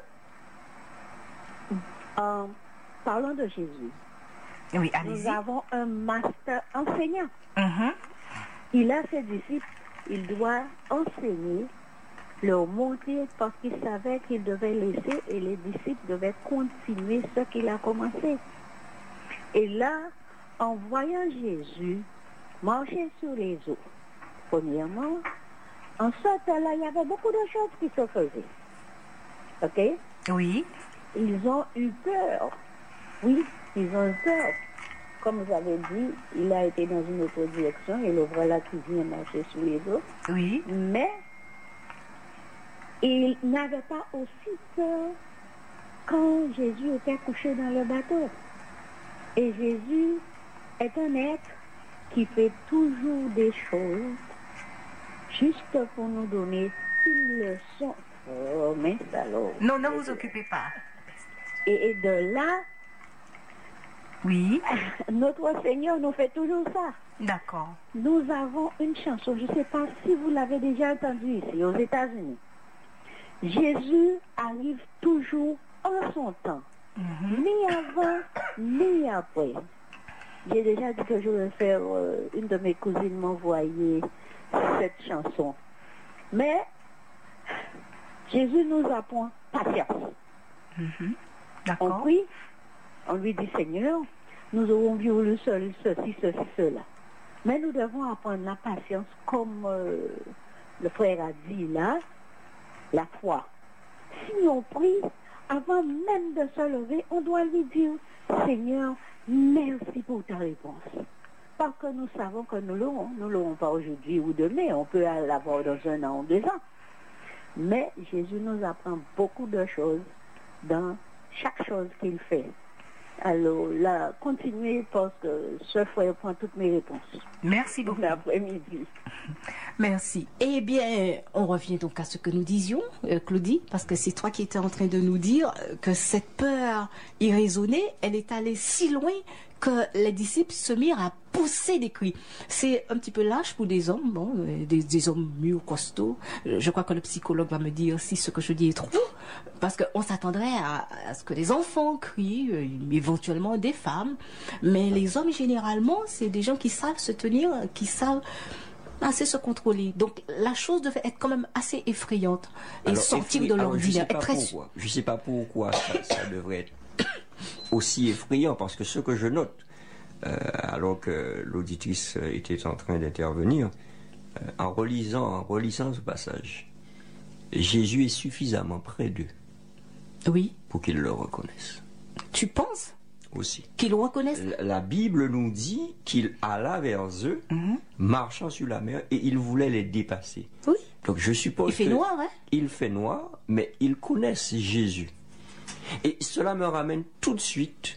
en parlant de Jésus, oui, nous avons un master enseignant. Mm-hmm. Il a ses disciples, il doit enseigner, leur montrer parce qu'il savait qu'il devait laisser et les disciples devaient continuer ce qu'il a commencé. Et là, en voyant Jésus marcher sur les eaux, premièrement, en ce temps-là, il y avait beaucoup de choses qui se faisaient. OK? Oui. Ils ont eu peur. Oui, ils ont eu peur. Comme vous avez dit, il a été dans une autre direction et le voilà qui vient marcher sur les eaux. Oui. Mais il n'avait pas aussi peur quand Jésus était couché dans le bateau. Et Jésus est un être qui fait toujours des choses juste pour nous donner une leçon. Oh, mais alors. Non, ne vous occupez pas. Et, et de là, oui. Notre Seigneur nous fait toujours ça. D'accord. Nous avons une chanson, je ne sais pas si vous l'avez déjà entendue ici, aux États-Unis. Jésus arrive toujours en son temps, mm-hmm. ni avant, ni après. J'ai déjà dit que je vais faire, euh, une de mes cousines m'envoyer cette chanson. Mais Jésus nous apprend patience. Mm-hmm. D'accord. On prie. On lui dit, Seigneur, nous aurons voulu ceci, ceci, ceci, cela. Mais nous devons apprendre la patience, comme euh, le frère a dit là, la foi. Si on prie, avant même de se lever, on doit lui dire, Seigneur, merci pour ta réponse. Parce que nous savons que nous l'aurons. Nous ne l'aurons pas aujourd'hui ou demain, on peut l'avoir dans un an ou deux ans. Mais Jésus nous apprend beaucoup de choses dans chaque chose qu'il fait. Alors là, continuez parce que ce frère prend toutes mes réponses. Merci beaucoup. L'après-midi. Merci. Eh bien, on revient donc à ce que nous disions, euh, Claudie, parce que c'est toi qui étais en train de nous dire que cette peur irraisonnée, elle est allée si loin que les disciples se mirent à pousser des cris. C'est un petit peu lâche pour des hommes, bon, des, des hommes mûrs, costauds. Je crois que le psychologue va me dire si ce que je dis est trop, parce qu'on s'attendrait à, à ce que les enfants crient, euh, éventuellement des femmes, mais les hommes généralement, c'est des gens qui savent se tenir, qui savent assez se contrôler. Donc la chose devait être quand même assez effrayante et alors, sortir effray... de l'ordinaire. Je ne sais pas pourquoi ça, ça devrait être aussi effrayant, parce que ce que je note, euh, alors que l'auditrice était en train d'intervenir, euh, en relisant, en relisant ce passage, Jésus est suffisamment près d'eux, oui, pour qu'ils le reconnaissent. Tu penses? Aussi. Qu'ils le reconnaissent? La, la Bible nous dit qu'il alla vers eux, mm-hmm. marchant sur la mer, et il voulait les dépasser. Oui. Donc je suppose il fait que noir, hein? Il fait noir, mais ils connaissent Jésus. Et cela me ramène tout de suite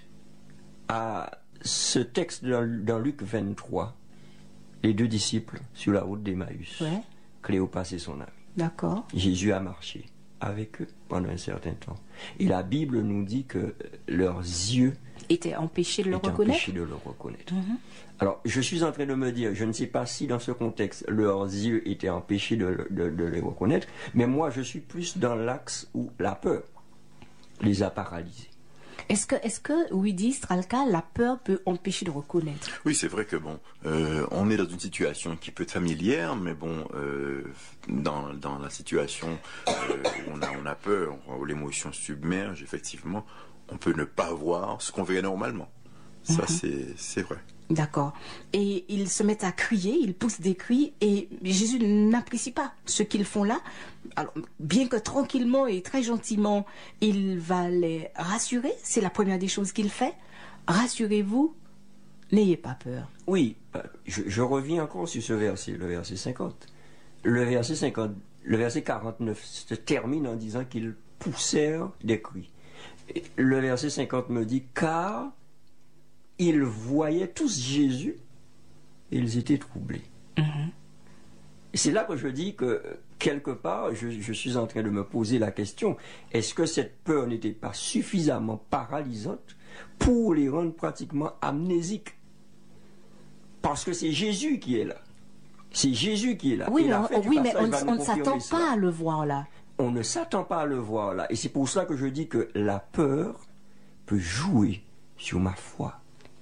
à ce texte dans, dans Luc vingt-trois, les deux disciples sur la route d'Emmaüs. Ouais. Cléopas et son ami. D'accord. Jésus a marché avec eux pendant un certain temps. Et la Bible nous dit que leurs yeux étaient empêchés de le étaient reconnaître. empêchés de le reconnaître. Mm-hmm. Alors, je suis en train de me dire, je ne sais pas si dans ce contexte, leurs yeux étaient empêchés de, de, de les reconnaître, mais moi, je suis plus dans l'axe où la peur les a paralysés. Est-ce que, est-ce que, Ouidi Stralka, la peur peut empêcher de reconnaître? Oui, c'est vrai que bon, euh, on est dans une situation qui peut être familière, mais bon, euh, dans, dans la situation euh, où on a, on a peur, où l'émotion submerge, effectivement, on peut ne pas voir ce qu'on verrait normalement. Ça, mm-hmm. c'est, c'est vrai. D'accord. Et ils se mettent à crier, ils poussent des cris, et Jésus n'apprécie pas ce qu'ils font là. Alors, bien que tranquillement et très gentiment, il va les rassurer. C'est la première des choses qu'il fait. Rassurez-vous, n'ayez pas peur. Oui, je, je reviens encore sur ce verset, le verset cinquante. Le verset cinquante, le verset quarante-neuf se termine en disant qu'ils poussèrent des cris. Et le verset cinquante me dit, car ils voyaient tous Jésus et ils étaient troublés. Mm-hmm. Et c'est là que je dis que, quelque part, je, je suis en train de me poser la question, est-ce que cette peur n'était pas suffisamment paralysante pour les rendre pratiquement amnésiques? Parce que c'est Jésus qui est là. C'est Jésus qui est là. Oui, mais on, oui, mais on, on ne s'attend pas à le voir là. On ne s'attend pas à le voir là. Et c'est pour ça que je dis que la peur peut jouer sur ma foi.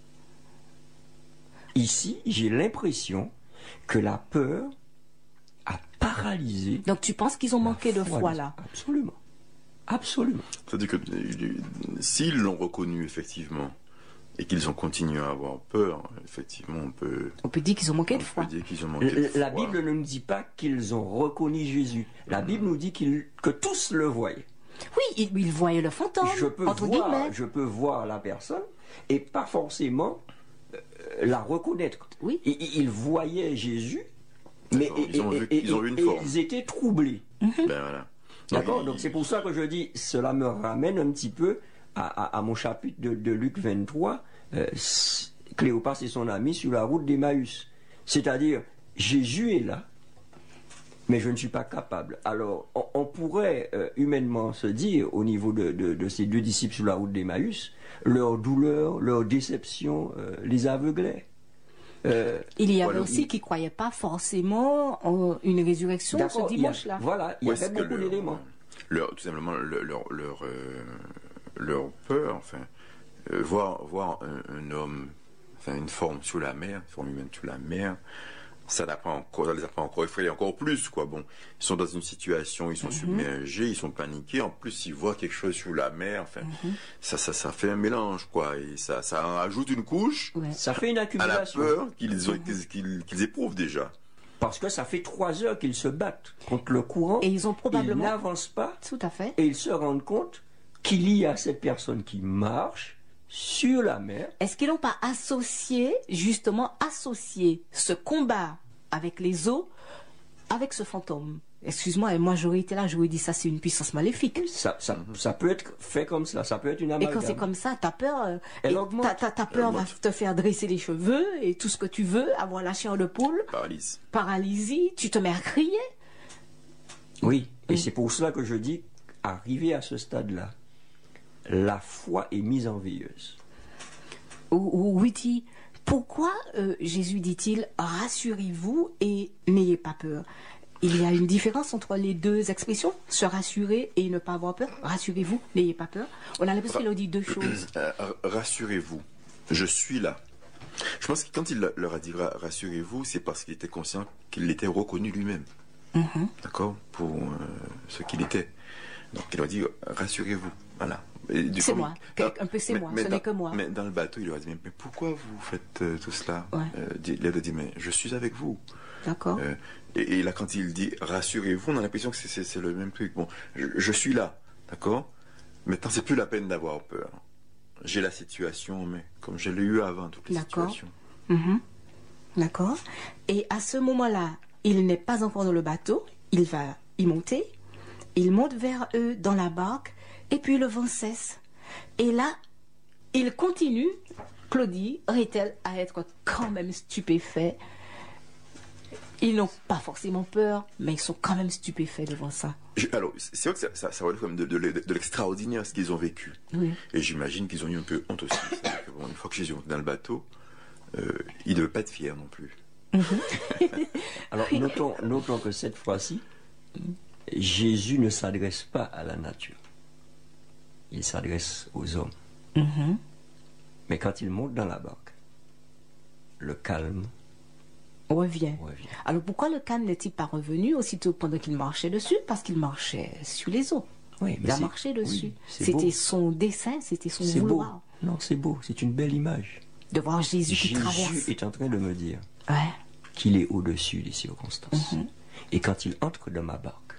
Ici, j'ai l'impression que la peur a paralysé. Donc tu penses qu'ils ont manqué de foi, foi là? Absolument. Absolument. C'est-à-dire que s'ils l'ont reconnu effectivement et qu'ils ont continué à avoir peur, effectivement, on peut... On peut dire qu'ils ont manqué de foi. Qu'ils ont manqué de la foi. Bible ne nous dit pas qu'ils ont reconnu Jésus. La mmh. Bible nous dit qu'ils, que tous le voyaient. Oui, ils, ils voyaient le fantôme, je peux entre voir, guillemets. Je peux voir la personne et pas forcément euh, la reconnaître. Oui. Et, et, ils voyaient Jésus, mais ils ont, et, vu, et, ils, ont et, vu une et forme. Ils étaient troublés. Mmh. Ben voilà. D'accord. Donc, Donc c'est pour ça que je dis, cela me ramène un petit peu à, à, à mon chapitre de, de Luc vingt-trois, euh, Cléopas et son ami sur la route d'Emmaüs. C'est-à-dire, Jésus est là, mais je ne suis pas capable. Alors, on, on pourrait euh, humainement se dire, au niveau de, de, de ces deux disciples sur la route d'Emmaüs, leur douleur, leur déception euh, les aveuglait. Euh, il y avait voilà, aussi il... qui ne croyaient pas forcément en une résurrection ce dimanche-là. Voilà, il y avait beaucoup d'éléments. Leur, tout simplement, leur, leur, leur, euh, leur peur, enfin, euh, voir, voir un, un homme, enfin, une forme sous la mer, une forme humaine sous la mer, ça n'a pas encore, ça les a pas encore effrayés encore plus, quoi. Bon, ils sont dans une situation, ils sont mm-hmm. submergés, ils sont paniqués. En plus, ils voient quelque chose sous la mer. Enfin, mm-hmm. ça, ça, ça fait un mélange, quoi. Et ça, ça en ajoute une couche. Ouais. Ça fait une accumulation. À la peur qu'ils, ont, qu'ils, qu'ils, qu'ils éprouvent déjà. Parce que ça fait trois heures qu'ils se battent contre le courant. Et ils ont probablement. Ils n'avancent pas. Tout à fait. Et ils se rendent compte qu'il y a cette personne qui marche sur la mer. Est-ce qu'ils n'ont pas associé, justement, associé ce combat avec les eaux, avec ce fantôme? Excuse-moi, et moi j'aurais été là, j'aurais dit ça c'est une puissance maléfique. Ça, ça, ça peut être fait comme ça, ça peut être une amalgame. Et quand c'est comme ça, ta peur, euh, Elle augmente. Ta, ta, ta peur va te faire dresser les cheveux et tout ce que tu veux, avoir la chair de poule. Paralyse. Paralysie, tu te mets à crier. Oui, et mmh. c'est pour cela que je dis, arrivé à ce stade-là, la foi est mise en veilleuse. Oui, dit. Pourquoi euh, Jésus dit-il « rassurez-vous et n'ayez pas peur ». Il y a une différence entre les deux expressions, se rassurer et ne pas avoir peur. Rassurez-vous, n'ayez pas peur. On a l'impression qu'il a dit deux choses. Euh, rassurez-vous, je suis là. Je pense que quand il leur a dit rassurez-vous, c'est parce qu'il était conscient qu'il l'était reconnu lui-même. Mm-hmm. D'accord? Pour euh, ce qu'il était. Donc il leur a dit rassurez-vous. Voilà. C'est moi, dans, un peu c'est mais, moi, mais ce n'est que moi. Mais dans le bateau, il leur a dit, mais, mais pourquoi vous faites euh, tout cela? Ouais. euh, Il leur a dit, mais je suis avec vous. D'accord. Euh, et, et là, quand il dit, rassurez-vous, on a l'impression que c'est, c'est, c'est le même truc. Bon, je, je suis là, d'accord? Maintenant, c'est plus la peine d'avoir peur. J'ai la situation, mais comme je l'ai eu avant, toutes les D'accord. situations. Mm-hmm. D'accord. Et à ce moment-là, il n'est pas encore dans le bateau, il va y monter, il monte vers eux dans la barque, et puis le vent cesse. Et là, il continue, Claudie, Rethel, à être quand même stupéfaits. Ils n'ont pas forcément peur, mais ils sont quand même stupéfaits devant ça. Je, alors, c'est vrai que ça, ça, ça relève quand même de, de, de, de l'extraordinaire, ce qu'ils ont vécu. Oui. Et j'imagine qu'ils ont eu un peu honte aussi. Que, bon, une fois que Jésus est dans le bateau, euh, ils ne devaient pas être fiers non plus. Mm-hmm. Alors, notons, notons que cette fois-ci, Jésus ne s'adresse pas à la nature. Il s'adresse aux hommes. Mm-hmm. Mais quand il monte dans la barque, le calme revient. revient. Alors pourquoi le calme n'est-il pas revenu aussitôt pendant qu'il marchait dessus? Parce qu'il marchait sur les eaux. Oui, il a marché dessus. Oui, c'était beau. Son dessein, c'était son c'est vouloir. Beau. Non, c'est beau, c'est une belle image. De voir Jésus qui Jésus traverse. est en train de me dire Ouais. qu'il est au-dessus des circonstances. Mhm. Et quand il entre dans ma barque,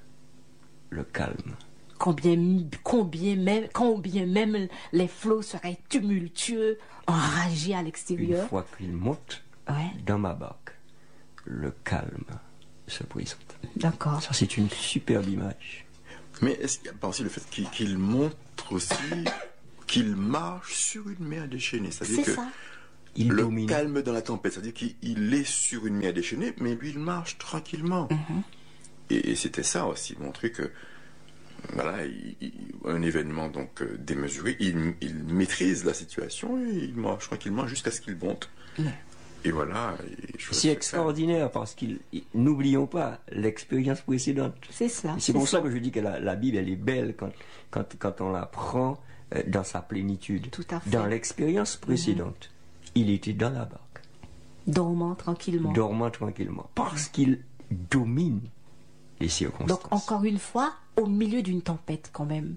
le calme. Combien, combien, même, combien même les flots seraient tumultueux, enragés à Une l'extérieur. fois qu'il monte Ouais, dans ma barque, le calme se présente. d'accord. Ça, c'est une superbe image. Mais est-ce qu'il n'y a pas aussi le fait qu'il qu'il montre aussi qu'il marche sur une mer déchaînée? C'est-à-dire C'est que ça. Il le domine. calme dans la tempête, c'est-à-dire qu'il il est sur une mer déchaînée, mais lui, il marche tranquillement. Et, et c'était ça aussi, montrer que voilà, il- il- un événement donc euh, démesuré, il, il maîtrise la situation et il marche tranquillement jusqu'à ce qu'il monte. Et voilà. et je C'est trouve extraordinaire parce qu'il, il- n'oublions pas l'expérience précédente. C'est cela. C'est pour ça que je dis que la, la Bible, elle est belle quand, quand, quand on la prend euh, dans sa plénitude. Tout à fait. Dans l'expérience précédente, il était dans la barque, Dormant tranquillement. dormant tranquillement, parce qu'il domine les circonstances. Donc, encore une fois, au milieu d'une tempête, quand même.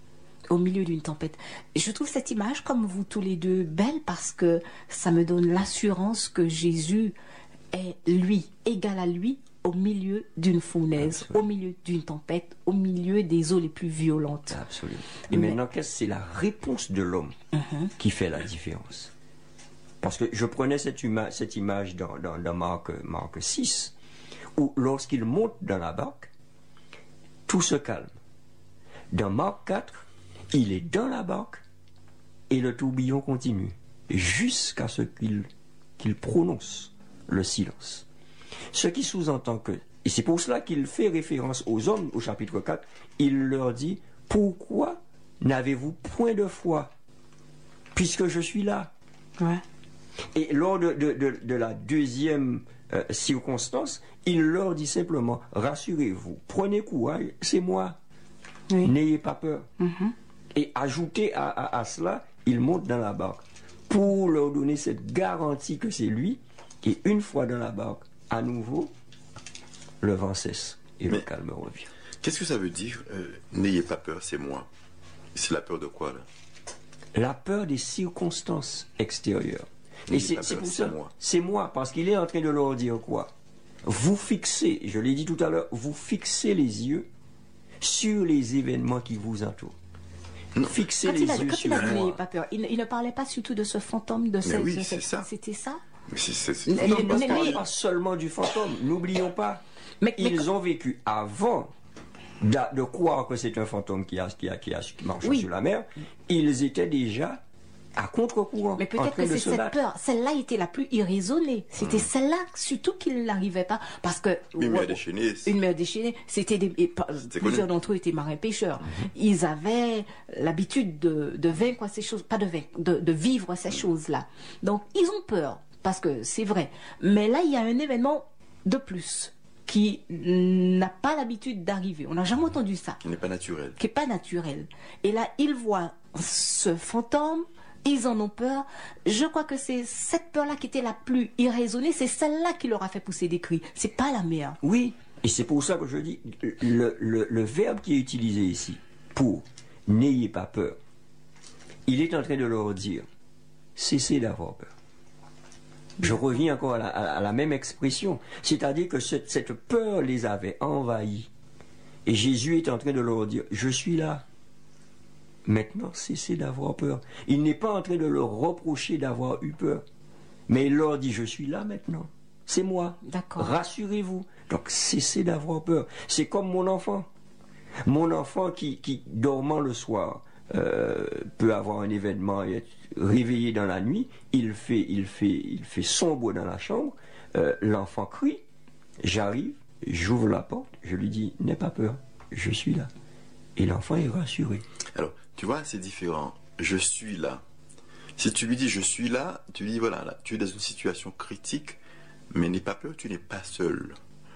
Au milieu d'une tempête. Je trouve cette image, comme vous tous les deux, belle parce que ça me donne l'assurance que Jésus est, lui, égal à lui, au milieu d'une fournaise, Absolument. au milieu d'une tempête, au milieu des eaux les plus violentes. Absolument. Et Mais- maintenant, qu'est-ce que c'est la réponse de l'homme qui fait la différence? Parce que je prenais cette, ima- cette image dans, dans, dans Marc, Marc six, où lorsqu'il monte dans la barque, tout se calme. Dans Marc quatre, il est dans la barque et le tourbillon continue jusqu'à ce qu'il qu'il prononce le silence. Ce qui sous-entend que, et c'est pour cela qu'il fait référence aux hommes au chapitre quatre, il leur dit, pourquoi n'avez-vous point de foi puisque je suis là? Ouais. Et lors de, de- de- de la deuxième euh, circonstance, il leur dit simplement, rassurez-vous, prenez courage, c'est moi, Oui. n'ayez pas peur. Et ajouté à, à- à cela, il monte dans la barque pour leur donner cette garantie que c'est lui. Et une fois dans la barque, à nouveau, le vent cesse et le Mais- calme revient. Qu'est-ce que ça veut dire euh, n'ayez pas peur, c'est moi. C'est la peur de quoi là? La peur des circonstances extérieures. Et N'ayez c'est pas c'est peur, pour c'est ça, moi. c'est moi, parce qu'il est en train de leur dire quoi? Vous fixez, je l'ai dit tout à l'heure, vous fixez les yeux sur les événements qui vous entourent. Fixez Quand les il a, yeux quand sur il a dit n'ayez moi. pas peur, il, ne- il ne parlait pas surtout de ce fantôme, de ce. oui, de c'est ce- ça. C'était ça? Mais c'est- c'est- c'est- Mais- Non, mais- parce mais- qu'on mais- parle pas seulement du fantôme. N'oublions pas, Mais- mais- ils ont vécu avant d'a- de croire que c'est un fantôme qui a, qui a, qui a marché Oui. sur la mer. Ils étaient déjà à contre-courant, Mais en peut-être train que de c'est se cette battre. peur, celle-là était la plus irraisonnée. C'était celle-là surtout qu'il n'arrivait pas. Parce que. Une mer ouais, déchaînée, c'est- Une mer déchaînée, c'était des. et pas- C'était plusieurs connu. d'entre eux étaient marins-pêcheurs. Ils avaient l'habitude de, de vaincre ces choses, pas de vaincre, de, de vivre ces choses-là. Donc, ils ont peur, parce que c'est vrai. Mais là, il y a un événement de plus qui n'a pas l'habitude d'arriver. On n'a jamais entendu ça qui n'est pas naturel. qui n'est pas naturel. Et là, ils voient ce fantôme, ils en ont peur. Je crois que c'est cette peur-là qui était la plus irraisonnée, c'est celle-là qui leur a fait pousser des cris. C'est pas la mer. Oui, et c'est pour ça que je dis, le, le- le verbe qui est utilisé ici, pour n'ayez pas peur, il est en train de leur dire, cessez d'avoir peur. Je reviens encore à la, à la même expression, c'est-à-dire que cette, cette peur les avait envahis. Et Jésus est en train de leur dire, je suis là. Maintenant, cessez d'avoir peur. Il n'est pas en train de leur reprocher d'avoir eu peur, mais il leur dit, je suis là maintenant. C'est moi. D'accord. Rassurez-vous. Donc, cessez d'avoir peur. C'est comme mon enfant. Mon enfant qui, qui dormant le soir, euh, peut avoir un événement et être réveillé dans la nuit. Il fait, il fait, il fait sombre dans la chambre. Euh, l'enfant crie. J'arrive, j'ouvre la porte, je lui dis, n'aie pas peur, je suis là. Et l'enfant est rassuré. Alors, tu vois, c'est différent. Je suis là. Si tu lui dis je suis là, tu lui dis voilà, là, tu es dans une situation critique, mais n'aie pas peur, tu n'es pas seul.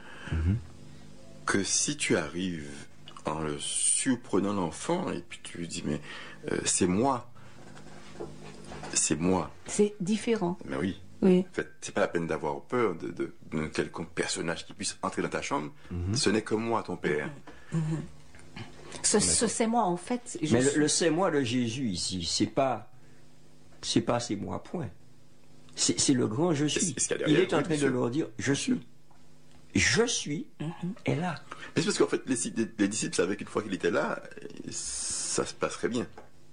Que si tu arrives en le surprenant l'enfant et puis tu lui dis mais euh, c'est moi, c'est moi. C'est différent. Mais oui. Oui. En fait, c'est pas la peine d'avoir peur de, de, de quelconque personnage qui puisse entrer dans ta chambre. Ce n'est que moi, ton père. Ce, ce c'est moi, en fait. Je Mais le, suis- le c'est moi de Jésus ici, c'est pas, c'est pas c'est moi point. C'est, c'est le grand je suis. C'est ce qu'il y a Il derrière, est en oui, train bien de sûr. leur dire je suis. Je suis est là. Mais c'est parce qu'en fait, les, les, les disciples savaient qu'une fois qu'il était là, ça se passerait bien.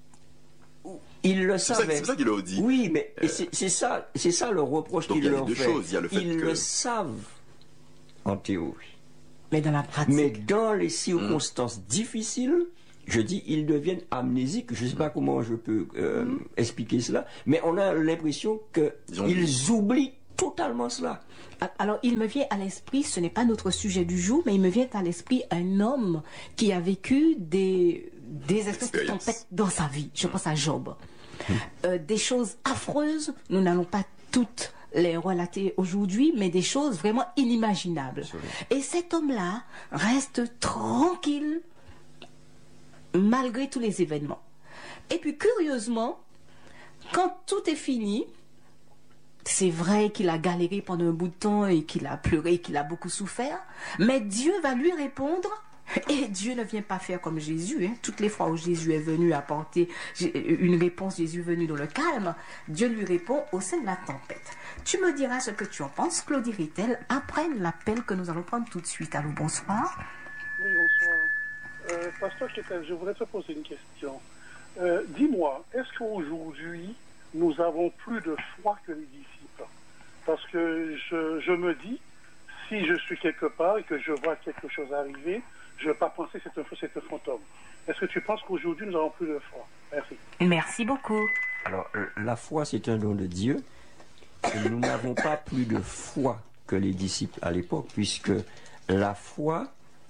Ils le C'est pour ça, savaient. c'est pour ça qu'il leur dit. Oui, mais et c'est, c'est ça, c'est ça le reproche Donc, qu'il il y a les leur deux fait. choses. Il y a le fait Ils que- le savent en théorie. Mais dans la pratique. Mais dans les circonstances difficiles, je dis, ils deviennent amnésiques. Je ne sais pas comment je peux euh, expliquer cela, mais on a l'impression Ils ont- qu'ils oublient totalement cela. Alors, il me vient à l'esprit, ce n'est pas notre sujet du jour, mais il me vient à l'esprit un homme qui a vécu des, des espèces de Expérience. tempêtes dans sa vie. Je pense à Job. Euh, des choses affreuses, nous n'allons pas toutes les relater aujourd'hui, mais des choses vraiment inimaginables. Et cet homme-là reste tranquille malgré tous les événements. Et puis, curieusement, quand tout est fini, c'est vrai qu'il a galéré pendant un bout de temps et qu'il a pleuré, qu'il a beaucoup souffert, mais Dieu va lui répondre. Et Dieu ne vient pas faire comme Jésus. Hein. Toutes les fois où Jésus est venu apporter une réponse, Jésus est venu dans le calme, Dieu lui répond au sein de la tempête. Tu me diras ce que tu en penses, Claudie Rittel, après l'appel que nous allons prendre tout de suite. Allô, bonsoir. Oui, bonsoir. Euh, Pasteur Ketel, je voudrais te poser une question. Euh, dis-moi, est-ce qu'aujourd'hui, nous avons plus de foi que les disciples? Parce que je, je me dis, si je suis quelque part et que je vois quelque chose arriver, je ne vais pas penser que c'est un, c'est un fantôme. Est-ce que tu penses qu'aujourd'hui, nous avons plus de foi? Merci. Merci beaucoup. Alors, euh, la foi, c'est un don de Dieu. Et nous n'avons pas plus de foi que les disciples à l'époque, puisque la foi,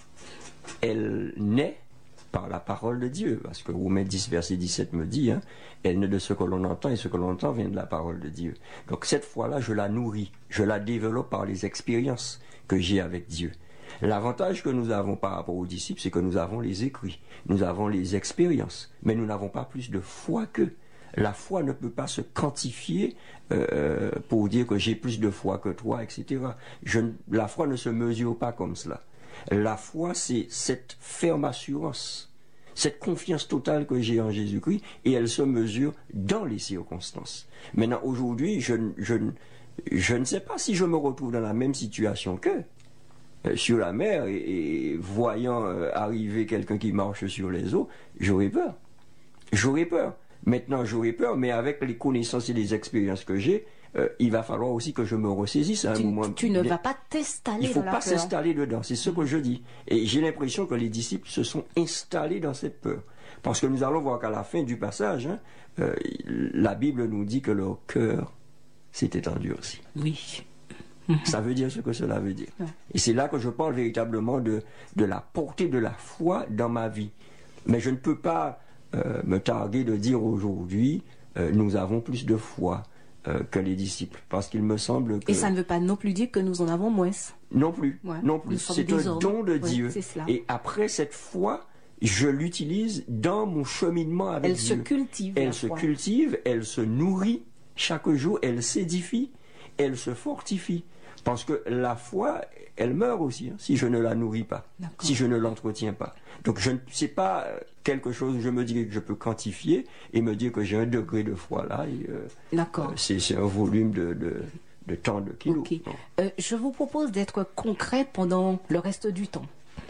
elle naît par la parole de Dieu. Parce que Romains dix, verset dix-sept me dit, hein, elle naît de ce que l'on entend, et ce que l'on entend vient de la parole de Dieu. Donc cette foi-là, je la nourris, je la développe par les expériences que j'ai avec Dieu. L'avantage que nous avons par rapport aux disciples, c'est que nous avons les écrits, nous avons les expériences, mais nous n'avons pas plus de foi qu'eux. La foi ne peut pas se quantifier euh, pour dire que j'ai plus de foi que toi, et cetera. Je, la foi ne se mesure pas comme cela. La foi, c'est cette ferme assurance, cette confiance totale que j'ai en Jésus-Christ, et elle se mesure dans les circonstances. Maintenant, aujourd'hui, je, je, je ne sais pas si je me retrouve dans la même situation qu'eux. Sur la mer et, et voyant euh, arriver quelqu'un qui marche sur les eaux, j'aurais peur. J'aurais peur. Maintenant, j'aurais peur, mais avec les connaissances et les expériences que j'ai, euh, il va falloir aussi que je me ressaisisse à un Tu, moment. tu ne bien. vas pas t'installer Il ne faut dans la pas peur. s'installer dedans, c'est ce que je dis. Et j'ai l'impression que les disciples se sont installés dans cette peur. Parce que nous allons voir qu'à la fin du passage, hein, euh, la Bible nous dit que leur cœur s'était endurci. Oui. Ça veut dire ce que cela veut dire. Ouais. Et c'est là que je parle véritablement de, de la portée de la foi dans ma vie. Mais je ne peux pas euh, me targuer de dire aujourd'hui, euh, nous avons plus de foi euh, que les disciples. Parce qu'il me semble que... Et ça ne veut pas non plus dire que nous en avons moins. Non plus, Ouais. non Nous plus. sommes C'est des un hommes. don de Ouais, Dieu. c'est cela. Et après cette foi, je l'utilise dans mon cheminement avec Elle se Dieu. cultive. Elle la se foi. cultive, elle se nourrit chaque jour, elle s'édifie, elle se fortifie. Parce que la foi, elle meurt aussi, hein, si je ne la nourris pas, D'accord. si je ne l'entretiens pas. Donc je ne sais pas quelque chose, je me dis que je peux quantifier et me dire que j'ai un degré de foi là, et euh, D'accord. euh, c'est, c'est un volume de, de, de tant de kilos. Ok. Non. Euh, je vous propose d'être concret pendant le reste du temps.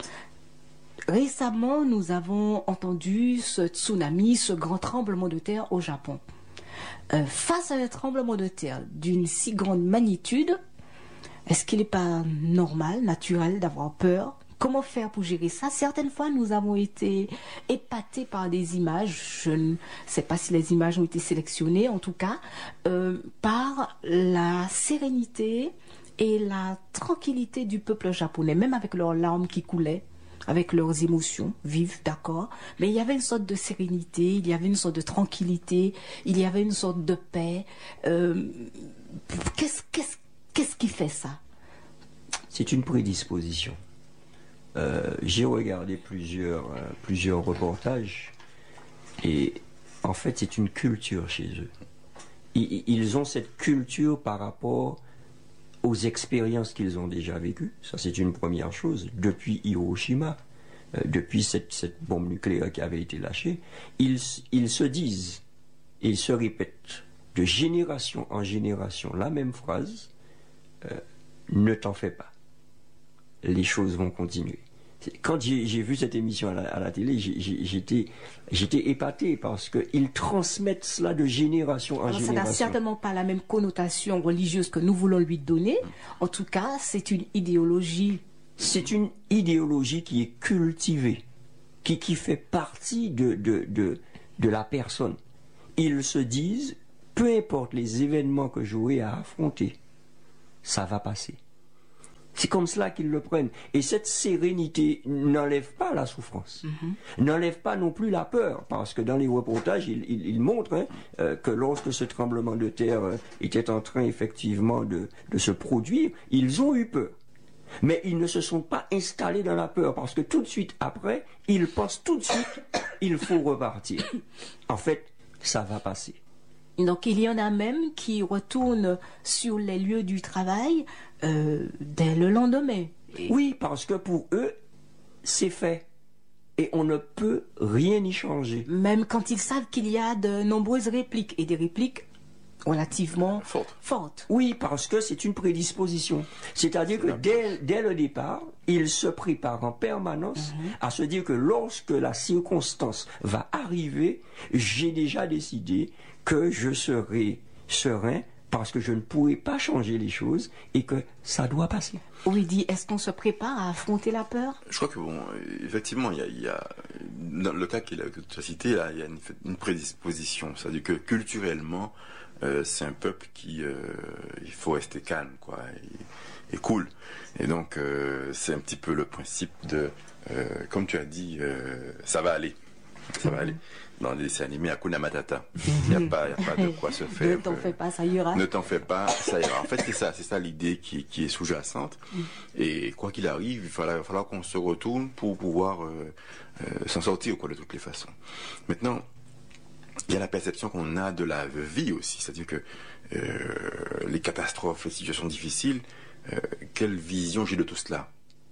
Récemment, nous avons entendu ce tsunami, ce grand tremblement de terre au Japon. Euh, face à un tremblement de terre d'une si grande magnitude, est-ce qu'il n'est pas normal, naturel d'avoir peur? Comment faire pour gérer ça? Certaines fois, nous avons été épatés par des images, je ne sais pas si les images ont été sélectionnées, en tout cas, euh, par la sérénité et la tranquillité du peuple japonais, même avec leurs larmes qui coulaient, avec leurs émotions vives, d'accord, mais il y avait une sorte de sérénité, il y avait une sorte de tranquillité, il y avait une sorte de paix. Euh, qu'est-ce, qu'est-ce, qu'est-ce qui fait ça? C'est une prédisposition. Euh, j'ai regardé plusieurs, euh, plusieurs reportages et en fait c'est une culture chez eux. Ils, ils ont cette culture par rapport aux expériences qu'ils ont déjà vécues. Ça c'est une première chose. Depuis Hiroshima, euh, depuis cette, cette bombe nucléaire qui avait été lâchée, ils, ils se disent, ils se répètent de génération en génération la même phrase, euh, ne t'en fais pas. Les choses vont continuer. Quand j'ai, j'ai vu cette émission à la, à la télé, j'ai, j'ai, j'étais, j'étais épaté parce qu'ils transmettent cela de génération en Alors, génération. ça n'a certainement pas la même connotation religieuse que nous voulons lui donner. En tout cas, c'est une idéologie. C'est une idéologie qui est cultivée, qui, qui fait partie de, de, de, de la personne. Ils se disent, peu importe les événements que j'aurai à affronter, ça va passer. C'est comme cela qu'ils le prennent. Et cette sérénité n'enlève pas la souffrance, mm-hmm. n'enlève pas non plus la peur, parce que dans les reportages, ils, ils, ils montrent hein, euh, que lorsque ce tremblement de terre euh, était en train effectivement de, de se produire, ils ont eu peur. Mais ils ne se sont pas installés dans la peur, parce que tout de suite après, ils pensent tout de suite, il faut repartir. En fait, ça va passer. Donc il y en a même qui retournent sur les lieux du travail euh, dès le lendemain. Et... Oui, parce que pour eux, c'est fait. Et on ne peut rien y changer. Même quand ils savent qu'il y a de nombreuses répliques, et des répliques relativement fortes. fortes. Oui, parce que c'est une prédisposition. C'est-à-dire que dès, dès le départ, ils se préparent en permanence mm-hmm. à se dire que lorsque la circonstance va arriver, j'ai déjà décidé que je serai serein parce que je ne pourrai pas changer les choses et que ça doit passer. Oui, dit, est-ce qu'on se prépare à affronter la peur? Je crois que, bon, effectivement, il y a, il y a dans le cas qu'il a, que tu as cité, là, il y a une, une prédisposition. C'est-à-dire que culturellement, euh, c'est un peuple qui, euh, il faut rester calme, quoi, et, et cool. Et donc, euh, c'est un petit peu le principe de, euh, comme tu as dit, euh, ça va aller. Ça va aller. Dans les dessins animés, Hakuna Matata. Il n'y a pas, il y a pas de quoi se faire. Ne t'en fais pas, ça ira. Ne t'en fais pas, ça ira. En fait, c'est ça, c'est ça l'idée qui, qui est sous-jacente. Et quoi qu'il arrive, il va falloir qu'on se retourne pour pouvoir euh, euh, s'en sortir, quoi, de toutes les façons. Maintenant, il y a la perception qu'on a de la vie aussi. C'est-à-dire que euh, les catastrophes, les situations difficiles, euh, quelle vision j'ai de tout cela?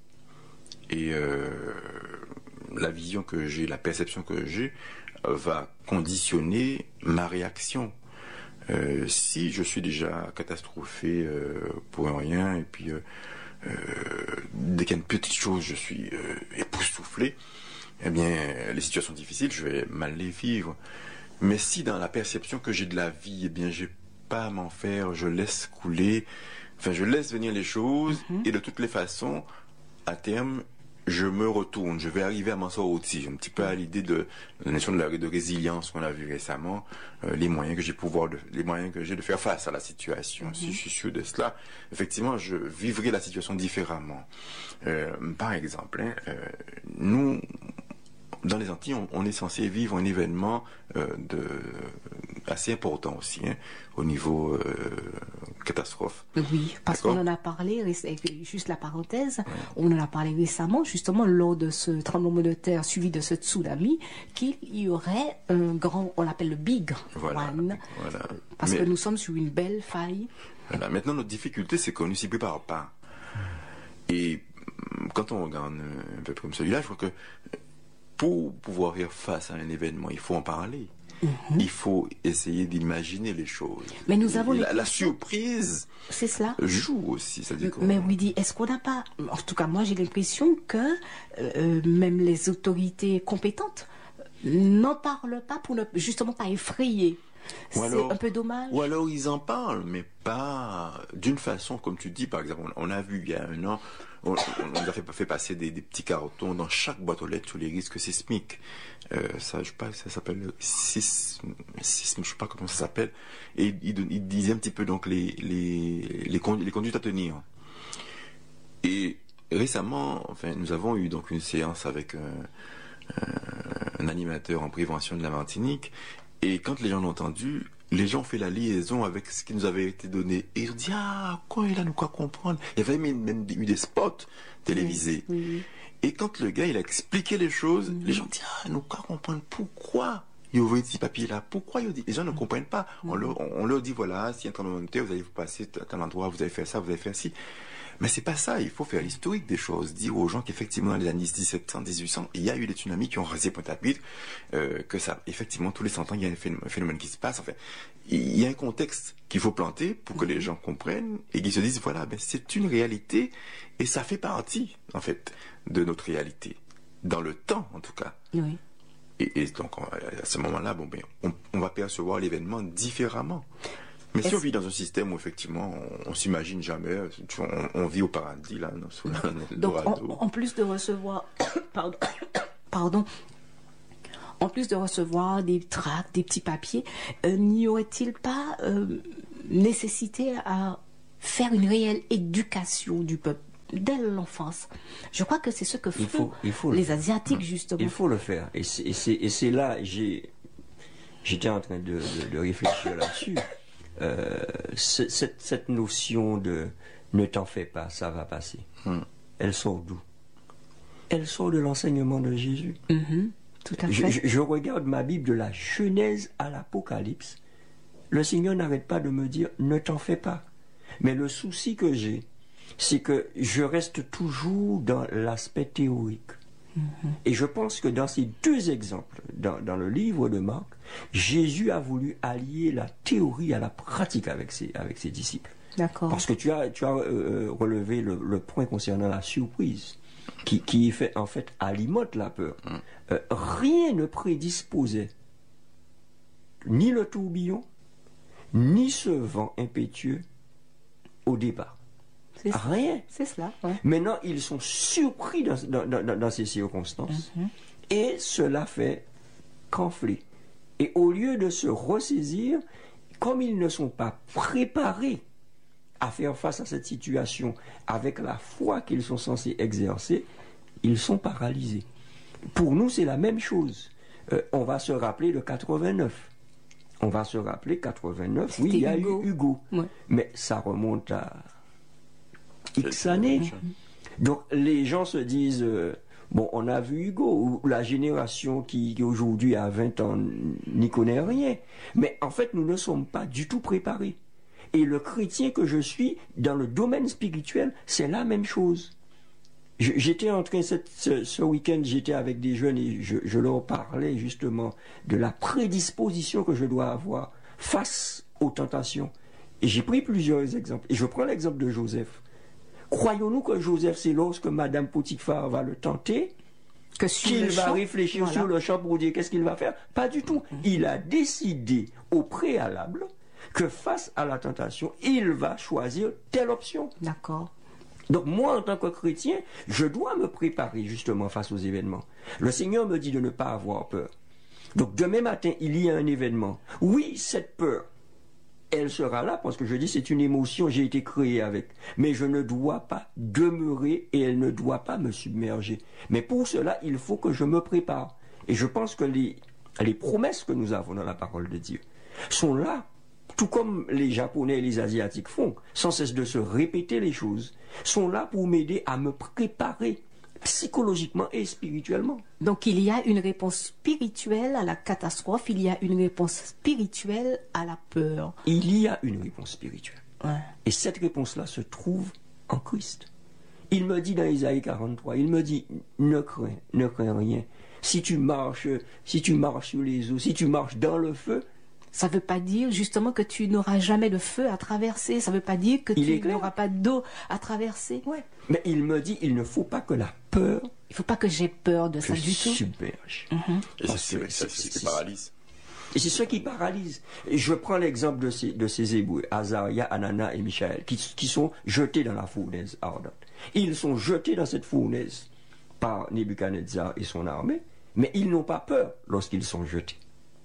Et euh, la vision que j'ai, la perception que j'ai, va conditionner ma réaction. Euh, si je suis déjà catastrophé euh, pour un rien, et puis euh, euh, dès qu'il y a une petite chose, je suis euh, époustouflé, eh bien, les situations difficiles, je vais mal les vivre. Mais si dans la perception que j'ai de la vie, eh bien, j'ai pas à m'en faire, je laisse couler, enfin, je laisse venir les choses, mm-hmm. et de toutes les façons, à terme, je me retourne, je vais arriver à m'en sortir, un petit peu à l'idée de la notion de, la, de résilience qu'on a vu récemment, euh, les moyens que j'ai pouvoir de, les moyens que j'ai de faire face à la situation. Mm-hmm. Si je suis sûr de cela, effectivement, je vivrai la situation différemment. Euh, par exemple, hein, euh, nous, dans les Antilles, on, on est censé vivre un événement euh, de, assez important aussi, hein, au niveau euh, catastrophe. Oui, parce qu'on en a parlé, juste la parenthèse, ouais. on en a parlé récemment, justement, lors de ce tremblement de terre suivi de ce tsunami, qu'il y aurait un grand, on l'appelle le Big voilà, One, voilà. parce Mais, que nous sommes sur une belle faille. Voilà. Maintenant, notre difficulté, c'est qu'on ne s'y prépare pas. Et quand on regarde un peu comme celui-là, je crois que pour pouvoir faire face à un événement, il faut en parler. Mm-hmm. Il faut essayer d'imaginer les choses. Mais nous avons la, la surprise c'est cela. joue aussi. C'est-à-dire mais oui, dit, est-ce qu'on n'a pas... En tout cas, moi, j'ai l'impression que euh, même les autorités compétentes n'en parlent pas pour ne justement pas effrayer. C'est alors, un peu dommage. Ou alors ils en parlent, mais pas d'une façon, comme tu dis, par exemple, on, on a vu il y a un an, on, on nous a fait, fait passer des, des petits cartons dans chaque boîte aux lettres sur les risques sismiques. Euh, ça, je sais pas, ça s'appelle le sisme, sisme, je sais pas comment ça s'appelle. Et il, il disait un petit peu donc les les les, conduites, les conduites à tenir. Et récemment, enfin, nous avons eu donc une séance avec un, un, un animateur en prévention de la Martinique. Et quand les gens l'ont entendu, les gens ont fait la liaison avec ce qui nous avait été donné. Et ils ont dit, ah, quoi, il a nous quoi comprendre. Il y avait même, même eu des spots télévisés. Oui, oui. Et quand le gars, il a expliqué les choses, oui. les gens disent, ah, nous quoi comprendre pourquoi il y a ce papier-là. Pourquoi il dit? Les gens ne comprennent pas. Oui. On, leur, on, on leur dit, voilà, s'il y a un tremblement de terre, vous allez vous passer à tel endroit, vous allez faire ça, vous allez faire ci. Mais c'est pas ça, il faut faire l'historique des choses, dire aux gens qu'effectivement dans les années dix-sept cents, dix-huit cents, il y a eu des tsunamis qui ont rasé Pointe-à-Pitre, euh, que ça, effectivement, tous les cent ans, il y a un phénomène, un phénomène qui se passe. Enfin, il y a un contexte qu'il faut planter pour que les gens comprennent et qu'ils se disent, voilà, ben, c'est une réalité et ça fait partie, en fait, de notre réalité. Dans le temps, en tout cas. Oui. Et, et donc, à ce moment-là, bon, ben, on, on va percevoir l'événement différemment. Mais si Est-ce... on vit dans un système où, effectivement, on, on s'imagine jamais, on, on vit au paradis, là, non, sous donc, en, en plus de recevoir, pardon, pardon, en plus de recevoir des tracts, des petits papiers, euh, n'y aurait-il pas euh, nécessité à faire une réelle éducation du peuple dès l'enfance? Je crois que c'est ce que font il faut, il faut les Asiatiques, justement. Il faut le faire. Et c'est, et c'est, et c'est là, j'ai, j'étais en train de, de, de réfléchir là-dessus. Euh, cette, cette notion de ne t'en fais pas, ça va passer. Hmm. Elle sort d'où? Elle sort de l'enseignement de Jésus. Mm-hmm, tout à fait. Je, je, je regarde ma Bible de la Genèse à l'Apocalypse. Le Seigneur n'arrête pas de me dire ne t'en fais pas. Mais le souci que j'ai, c'est que je reste toujours dans l'aspect théorique. Mm-hmm. Et je pense que dans ces deux exemples, dans, dans le livre de Marc, Jésus a voulu allier la théorie à la pratique avec ses, avec ses disciples. D'accord. Parce que tu as, tu as euh, relevé le, le point concernant la surprise, qui, qui fait, en fait alimente la peur. Mm. Euh, rien ne prédisposait ni le tourbillon, ni ce vent impétueux au départ. C'est Rien. C'est cela. Ouais. Maintenant, ils sont surpris dans, dans, dans, dans ces circonstances. Mm-hmm. Et cela fait qu'enfler. Et au lieu de se ressaisir, comme ils ne sont pas préparés à faire face à cette situation avec la foi qu'ils sont censés exercer, ils sont paralysés. Pour nous, c'est la même chose. Euh, on va se rappeler de quatre-vingt-neuf. On va se rappeler quatre-vingt-neuf. C'était oui, il y a Hugo. eu Hugo. Ouais. Mais ça remonte à X années. Donc les gens se disent, euh, bon, on a vu Hugo, ou la génération qui, qui aujourd'hui a vingt ans n'y connaît rien. Mais en fait, nous ne sommes pas du tout préparés. Et le chrétien que je suis, dans le domaine spirituel, c'est la même chose. Je, j'étais en train, cette, ce, ce week-end, j'étais avec des jeunes et je, je leur parlais justement de la prédisposition que je dois avoir face aux tentations. Et j'ai pris plusieurs exemples. Et je prends l'exemple de Joseph. Croyons-nous que Joseph, c'est lorsque Madame Potiphar va le tenter, que qu'il va champ, réfléchir voilà. sur le champ pour dire qu'est-ce qu'il va faire? Pas du tout. Il a décidé au préalable que face à la tentation, il va choisir telle option. D'accord. Donc moi, en tant que chrétien, je dois me préparer justement face aux événements. Le Seigneur me dit de ne pas avoir peur. Donc demain matin, il y a un événement. Oui, cette peur, elle sera là parce que je dis c'est une émotion, j'ai été créé avec. Mais je ne dois pas demeurer et elle ne doit pas me submerger. Mais pour cela, il faut que je me prépare. Et je pense que les, les promesses que nous avons dans la parole de Dieu sont là, tout comme les Japonais et les Asiatiques font, sans cesse de se répéter les choses, sont là pour m'aider à me préparer psychologiquement et spirituellement. Donc il y a une réponse spirituelle à la catastrophe, il y a une réponse spirituelle à la peur. Il y a une réponse spirituelle. Ouais. Et cette réponse-là se trouve en Christ. Il me dit dans Isaïe quarante-trois, il me dit, ne crains, ne crains rien. Si tu marches, si tu marches sur les eaux, si tu marches dans le feu, ça ne veut pas dire justement que tu n'auras jamais de feu à traverser. Ça ne veut pas dire que il tu n'auras pas d'eau à traverser. Ouais. Mais il me dit, il ne faut pas que la peur... Il ne faut pas que j'ai peur de ça du tout. Submerge. Mm-hmm. Et c'est, c'est, c'est, c'est ce qui paralyse. Et c'est ce qui paralyse. Et je prends l'exemple de ces, de ces Hébreux, Azaria, Anana et Michaël, qui, qui sont jetés dans la fournaise ardente. Ils sont jetés dans cette fournaise par Nebuchadnezzar et son armée, mais ils n'ont pas peur lorsqu'ils sont jetés.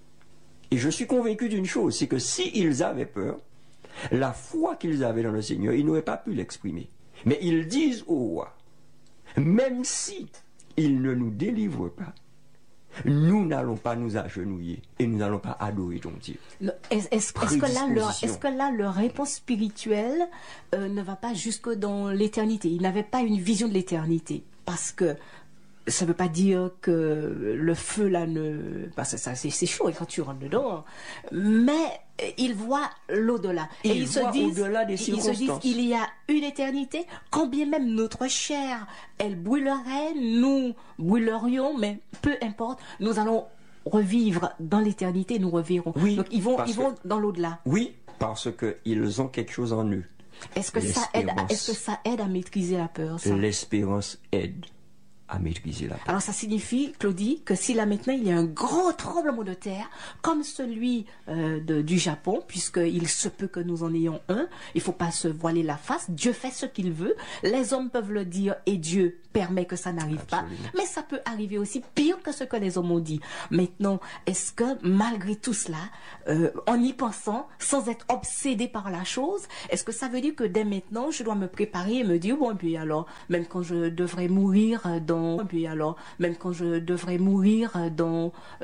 Et je suis convaincu d'une chose, c'est que s'ils avaient peur, la foi qu'ils avaient dans le Seigneur, ils n'auraient pas pu l'exprimer. Mais ils disent au roi, même si il ne nous délivre pas, nous n'allons pas nous agenouiller et nous n'allons pas adorer ton Dieu. Le, est-ce, est-ce, est-ce, que là, leur, est-ce que là, leur réponse spirituelle euh, ne va pas jusque dans l'éternité? Ils n'avaient pas une vision de l'éternité. Parce que ça veut pas dire que le feu là ne, parce que ça c'est c'est chaud et quand tu rentres dedans, mais ils voient l'au-delà et Ils ils se voient disent, au-delà des ils se disent circonstances. qu'il y a une éternité, quand bien même notre chair elle brûlerait, nous brûlerions, mais peu importe, nous allons revivre dans l'éternité, nous reverrons. Oui, Donc ils vont parce ils vont que- dans l'au-delà. Oui, parce qu'ils ont quelque chose en eux. Est-ce que ça aide, L'espérance. est-ce que ça aide à maîtriser la peur, ça? L'espérance aide à maîtriser la peur. Alors ça signifie, Claudie, que si là maintenant il y a un gros tremblement de terre, comme celui euh, de- du Japon, puisqu'il se peut que nous en ayons un, il faut pas se voiler la face, Dieu fait ce qu'il veut, les hommes peuvent le dire et Dieu permet que ça n'arrive pas, Absolument. mais ça peut arriver aussi pire que ce que les hommes ont dit. Maintenant, est-ce que malgré tout cela, euh, en y pensant, sans être obsédé par la chose, est-ce que ça veut dire que dès maintenant, je dois me préparer et me dire, bon, puis alors, même quand je devrais mourir dans, puis alors, même quand je devrais mourir dans